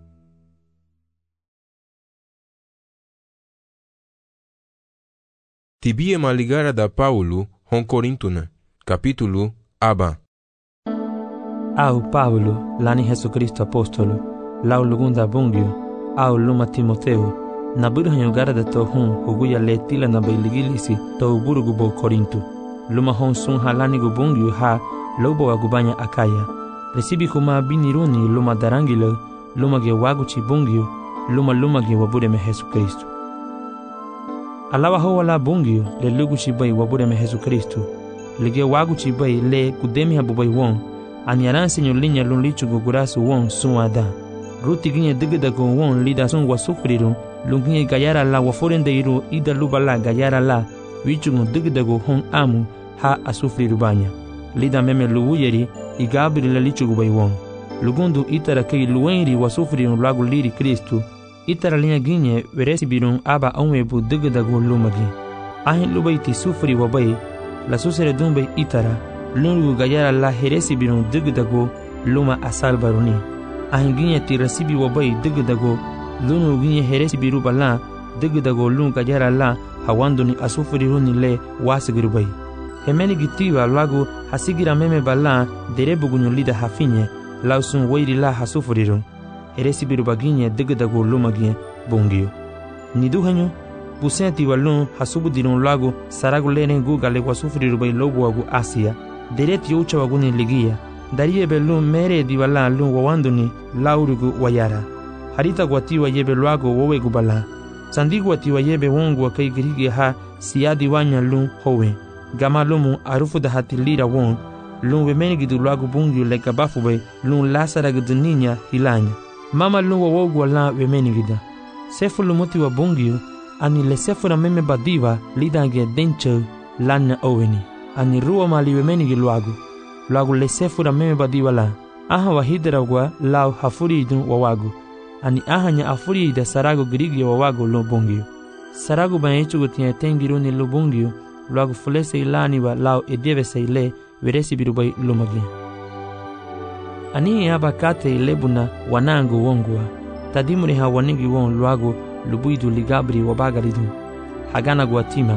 Tibie maligara da Paulo hon Corintuna, capítulo aba. Au Paulo, lani Jesu Kristo apostolo, lau lugunda bungio, au luma Timoteo, na burhanyo gara da to hun huguya letila na bailigilisi to burugu bo Corinto. Luma hon sun halani gubungio ha lobo agubanya akaya. Resibi kuma biniruni luma darangilo, luma ge waguchi bungio, luma luma ge wabureme Jesu Kristo. Alawa ho wala bungio le lugu chibai wabureme Jesu Kristo. Lige wagu chibai le kudemi habubai won. Anyaran senyo linya lun lichu gugurasu won suada. Ruti ginye digidago won lida sun wasufriru. Lunginye gayara la waforende iru ida lubala gayara la. Wichungu digidago hon amu ha asufriru banya. Lida meme luwuyeri igabiri la lichu gubai won. Lugundu itara kei luwenri wasufriru lagu liri Kristo. Itara linya ginye veresi birun aba onwebu digidago lumagi. Ahin lubai ti sufri wabai. La susere dumbe itara. Lungu gayara la heresi birun digidago luma asal baruni. Ahin ginye ti resibi wabai digidago. Lungu ginye heresi biru bala digidago lungu gayara la hawanduni asufri runi le wasigirubai. Hemeni gitiwa lagu hasigira meme bala derebugunyo lida hafinye. Lausun wairi la hasufriru. Heresi biru baginye digidago lumagi bungio. Niduhanyo busenti walun hasubu dirun lagu saragu lene guga le wasufriru bai lobu wagu Asia. Dereti ucha waguni ligia. Darie belun mere diwala lun wawanduni laurugu wayara. Harita guatiwa yebe luago wowe gubala. Sandi guatiwa yebe wongu wa kai girigi ha siadi wanya lun howe. Gama lumu arufu da hati lira won. Lun wemeni gidu luago bungio le kabafu bai lun lasara gidu ninya hilanya. Mama lun wawogu wala wemeni gida. Sefu lumuti wa bungio ani le sefu na meme badiva lidange denche lana oweni. Ani ruwa mali wemeni giluago. Luago le sefu na meme badiva la. Aha wahidera gwa lau hafuri idun wawago. Ani ahanya afuri ida sarago girigi wawago lo bungio. Sarago banyechu gutia tengiru ni lo bungio. Luago fulese ilani wa lau edieve se ile veresi birubai lumagi. Ani aba kate ilebuna wanangu wongwa. Tadimuri ha wanigi won luago lubuidu ligabri wabagaridu. Hagana guatima.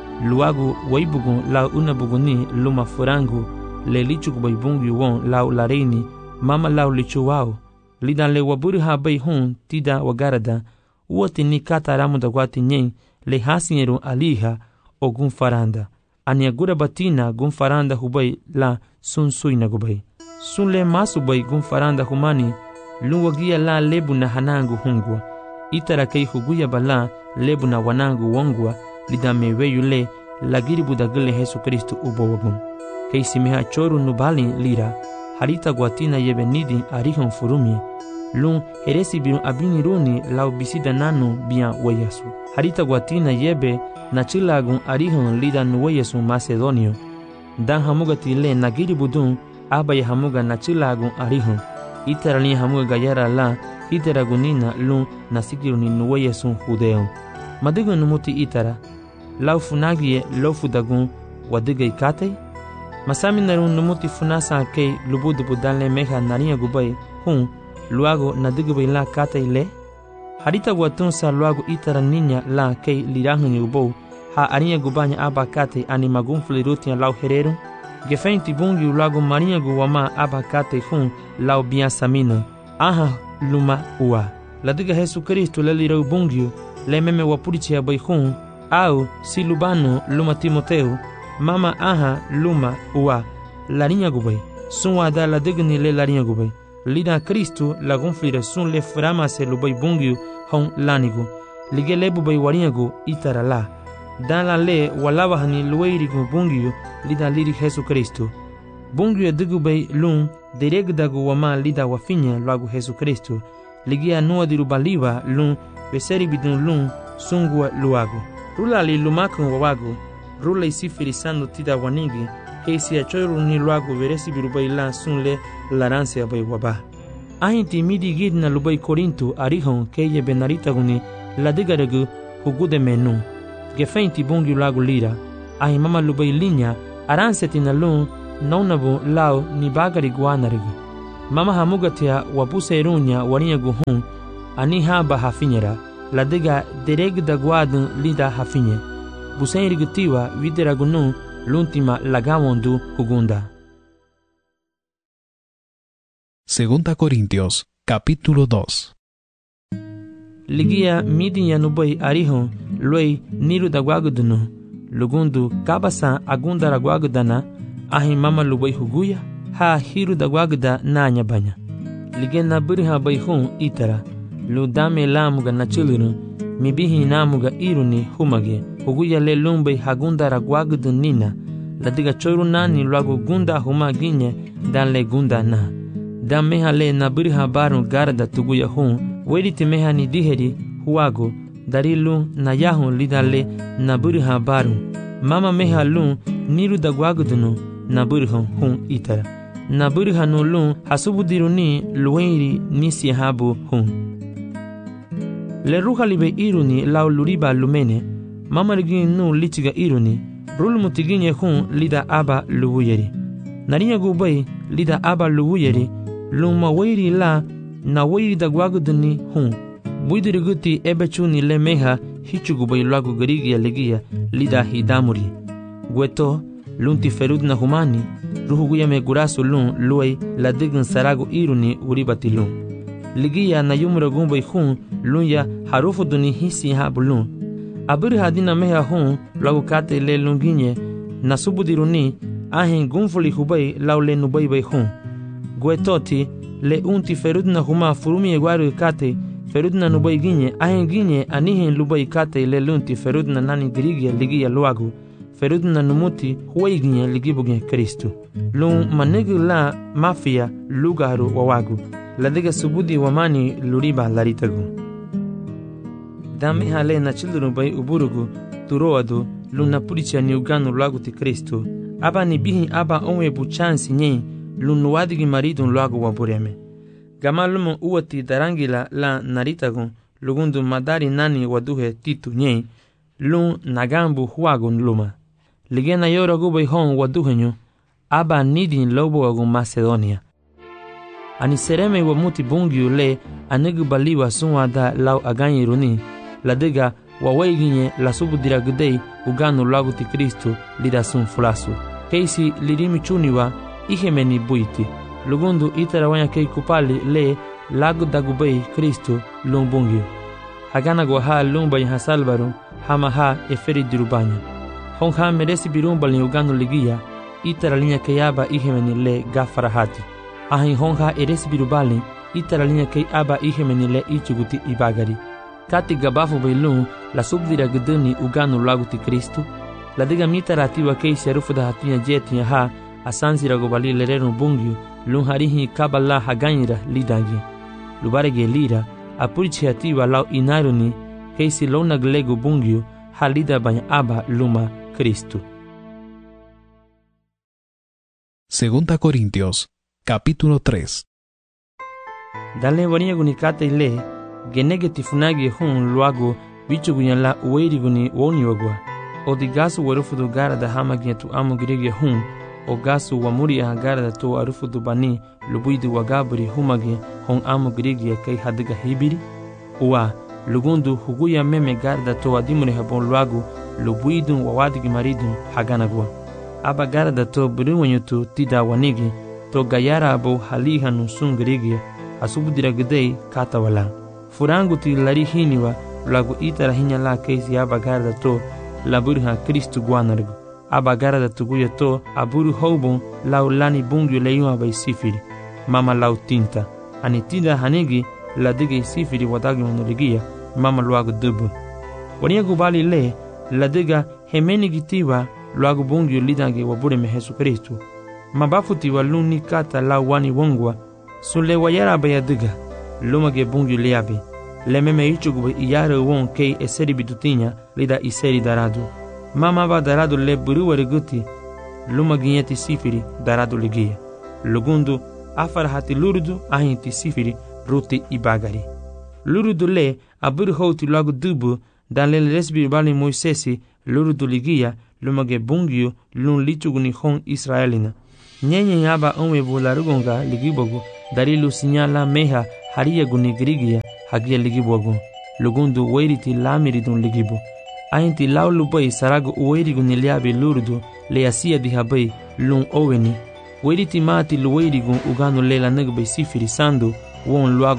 Luago waibugu lau unabuguni luma furangu. Le lichu kubaibungi won lau lareini. Mama lau lichu wao. Lidan le waburi ha bai hun tida wagarada. Uoti ni kata ramu da guati nyen. Le hasinyeru aliha o gunfaranda. Ani agura batina gunfaranda hubai la sun suina gubai. Sun le masu bai gunfaranda humani. Lunwagia la lebu na hanangu hungwa. Itara kei huguya bala lebu na wanangu wongwa. Lidame weyu le lagiri budagile Jesu Kristo ubo wagun. Kei simeha choru nubali lira. Harita guatina yebe nidi arihon furumi. Lun heresi birun abini runi lau bisida nanu bian weyasu. Harita guatina yebe na chilagun arihon lida nuweyasu Macedonio. Dan hamuga tile nagiri budun abaya hamuga na chilagun arihon. Itara ni hamuga gayara la itara gunina lun nasikiru ni nuweyasu Judeo. Madigu numuti itara. Lau funagie lau fudagun wadiga ikate. Masami narun numuti funasa kei lubudu budale meha naria gubai hun luago nadigu la kate ile. Harita guatun sa luago itara ninya la kei lirahun ubou ha aria gubanya aba kate animagun flirutia lau hereru. Gefenti bungi luago maria guwama aba kate hun lau biasamino. Aha luma ua. Ladiga Jesu Kristo le lirau bungi le meme wapurichia bai hun au silubano luma Timoteo. Mama aha luma ua larinya gubai. Sunwa da la digni le larinya gubai. Lida Kristo la gonflire sun le frama se lubai bungiu hon lanigu. Lige lebu bai warinyagu itara la. Dan la le walawa hani luweirigu bungiu lida liri Jesu Kristo. Bungiu digu bai lun deregdagu wama lida wafinya lagu Jesu Kristo. Ligia nua diru baliwa lun veseri bidun lun sungua luagu. Rula li lumakun wawagu. Rula isi firisando tida wanigi. Keisi achoru ni luagu veresi birubai la sun le laranse abai waba. Ahinti midi gidna lubai Corinto arihon keye benarita guni ladigaragu hugude menu. Gefeinti bongi lagu lira. Ahi mama lubai linha aranseti na lun naunabu lau ni bagari guanarigu. Mama hamugatia wapuse irunya warinha guhun ani haba hafinyera. Ladiga dereg da guadun lida hafinye. Busen rigutiwa videragunun l'ultima lagamondu hugunda. Segunda Corintios, capítulo dos. Ligia midi yanubai arihon luei niru da guagudunu. Lugundu kabasa agunda ra guagudana ahi mama lubai huguya ha hiru da guaguda nanya banya. Ligena birha baihun itara. Ludame lamuga na chilunu mibihi namuga iruni humage huguya le lumbai hagunda ra guagudu nina. Ladiga choru nani luagu gunda humaginye dan le gunda na. Dan meha le na birha baru garda tuguya hun wediti meha ni diheri huago darilu na yahun lidale na birha baru. Mama meha lun niru da guagudunu na birha hun itara. Na birha no lun hasubudiruni luenri nisi habu hun. Le ruha libe iruni lau luriba lumene. Mama rigin nu litiga iruni. Brul mutiginye hun lida aba luwuyeri. Narinya gubai lida aba luwuyeri. Luma wairi la na wairi da guaguduni hun. Buidiri guti ebechuni le meha hichugubai lagu garigia legia lida hidamuri. Gueto lunti ferud na humani. Ruhuguya me gurasu lun luei la digun saragu iruni uribati lun. Ligia na yumura gumbai hun lunya harufu duni hisi habu lun. Abiri hadina meha hun lagu kate le lunginye na subudiruni ahin gunfuli hubai lau le nubai bai hun. Guetoti le unti ferudna huma furumi eguaru kate ferudna nubai ginye ahin ginye anihin lubai kate le lunti ferudna nani dirigia ligia luagu ferudna numuti huai ginye ligibuge Kristu. Lun manegu la mafia lugaru wawagu ladiga subudi wamani luriba laritagu. Dame hale na children bai uburugu turoadu luna puricha ni uganu lagu ti Kristo. Aba ni bihi aba onwe buchansi nye lunuwadigi maridun lagu wabureme. Gamalumu uwati darangila la naritagun lugundu madari nani waduhe titu nye lun nagambu huagun luma. Ligena yoragu bai hon waduhenyo aba nidin lobo agun Macedonia. Ani sereme wa muti bungiu le anegu baliwa sunwa da lau aganyiruni. Ladiga wawaiginye la subudira gudei uganu lagu ti Kristo lida sun fulasu. Keisi lirimi chuniwa ihemeni buiti. Lugundu itara wanya kei kupali le lagu dagubei Kristo lumbungiu. Hagana gwaha lumba ya hasalbaru hama ha eferi dirubanya. Honha meresi birumba li uganu ligia itara linya keyaba ihemeni le gafarahati. Ahin honha eresi birubali itara linya kei aba ihemeni le ichuguti ibagari. Kati gabafu bailun la subdira guduni uganu lagu ti Kristo. La diga mita ratiwa kei serufu da hatunya jetinya ha asansi ragobali lerenu bungiu lun harihi kabala haganyira lidagi. Lubarege lira apurichi hatiwa lau inaruni kei si lona glegu bungiu halida banya aba luma Kristo. Segunda Corintios, capítulo tres. Dale waniya gunikate ile genege tifunagi hun luago bichugunya la uweiriguni woniwagwa. Odigasu warufudu gara da hamagia tu amu girige hun. Ogasu wamuri gara da to arufudu bani lubuidu wagaburi humage hon amu girige kai hadiga hibiri. Uwa lugundu huguya meme gara da to adimure habon luago lubuidu wawadigi maridu haganagwa. Aba gara da to buriwanyutu tida wanigi to gayara abo haliha nusun girige asubudira gidei kata wala. Furangu ti lari hiniwa lagu itara hinya la keisi aba gara da to laburha Kristu guanargu. Aba gara da tuguya to aburu houbon lau lani bungyu leyuma bai sifiri. Mama lau tinta. Ani tinda hanigi la dige sifiri wadagi manurigia mama luagu dubu. Wania gubali le la diga hemeni gitiwa luagu bungyu lidangi wabure me Jesu Kristu. Mabafuti wa luni kata lau wani wongwa sule wayara baya diga. Lumage bungyu liabi. Lememe ichugu iyare won kei eseri bitutinha lida iseri daradu. Mama ba daradu le buruwa riguti. Luma ginyeti sifiri daradu ligia. Lugundu afarahati lurudu ahinti sifiri ruti ibagari. Lurudu le abur houti logo dubu dan le resbi bali Moisesi lurudu ligia lumage bungio lun lichuguni hon Israelina. Nyenye yaba onwe bularugonga ligibogu dari lu sinyala meha haria guni grigia hagia ligibogu. Lugundu weiriti lamiridun ligibo. Ahinti laulu bay sarago uweiriguni liabi lurudu le asia dihabai lun oweni. Weiriti mati luweirigun uganu lela nagbe sifiri sandu won luago.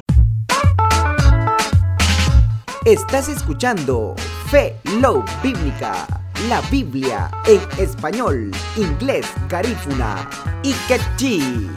Estás escuchando Fe Love Bíblica, la Biblia en español, inglés, garífuna y quechí.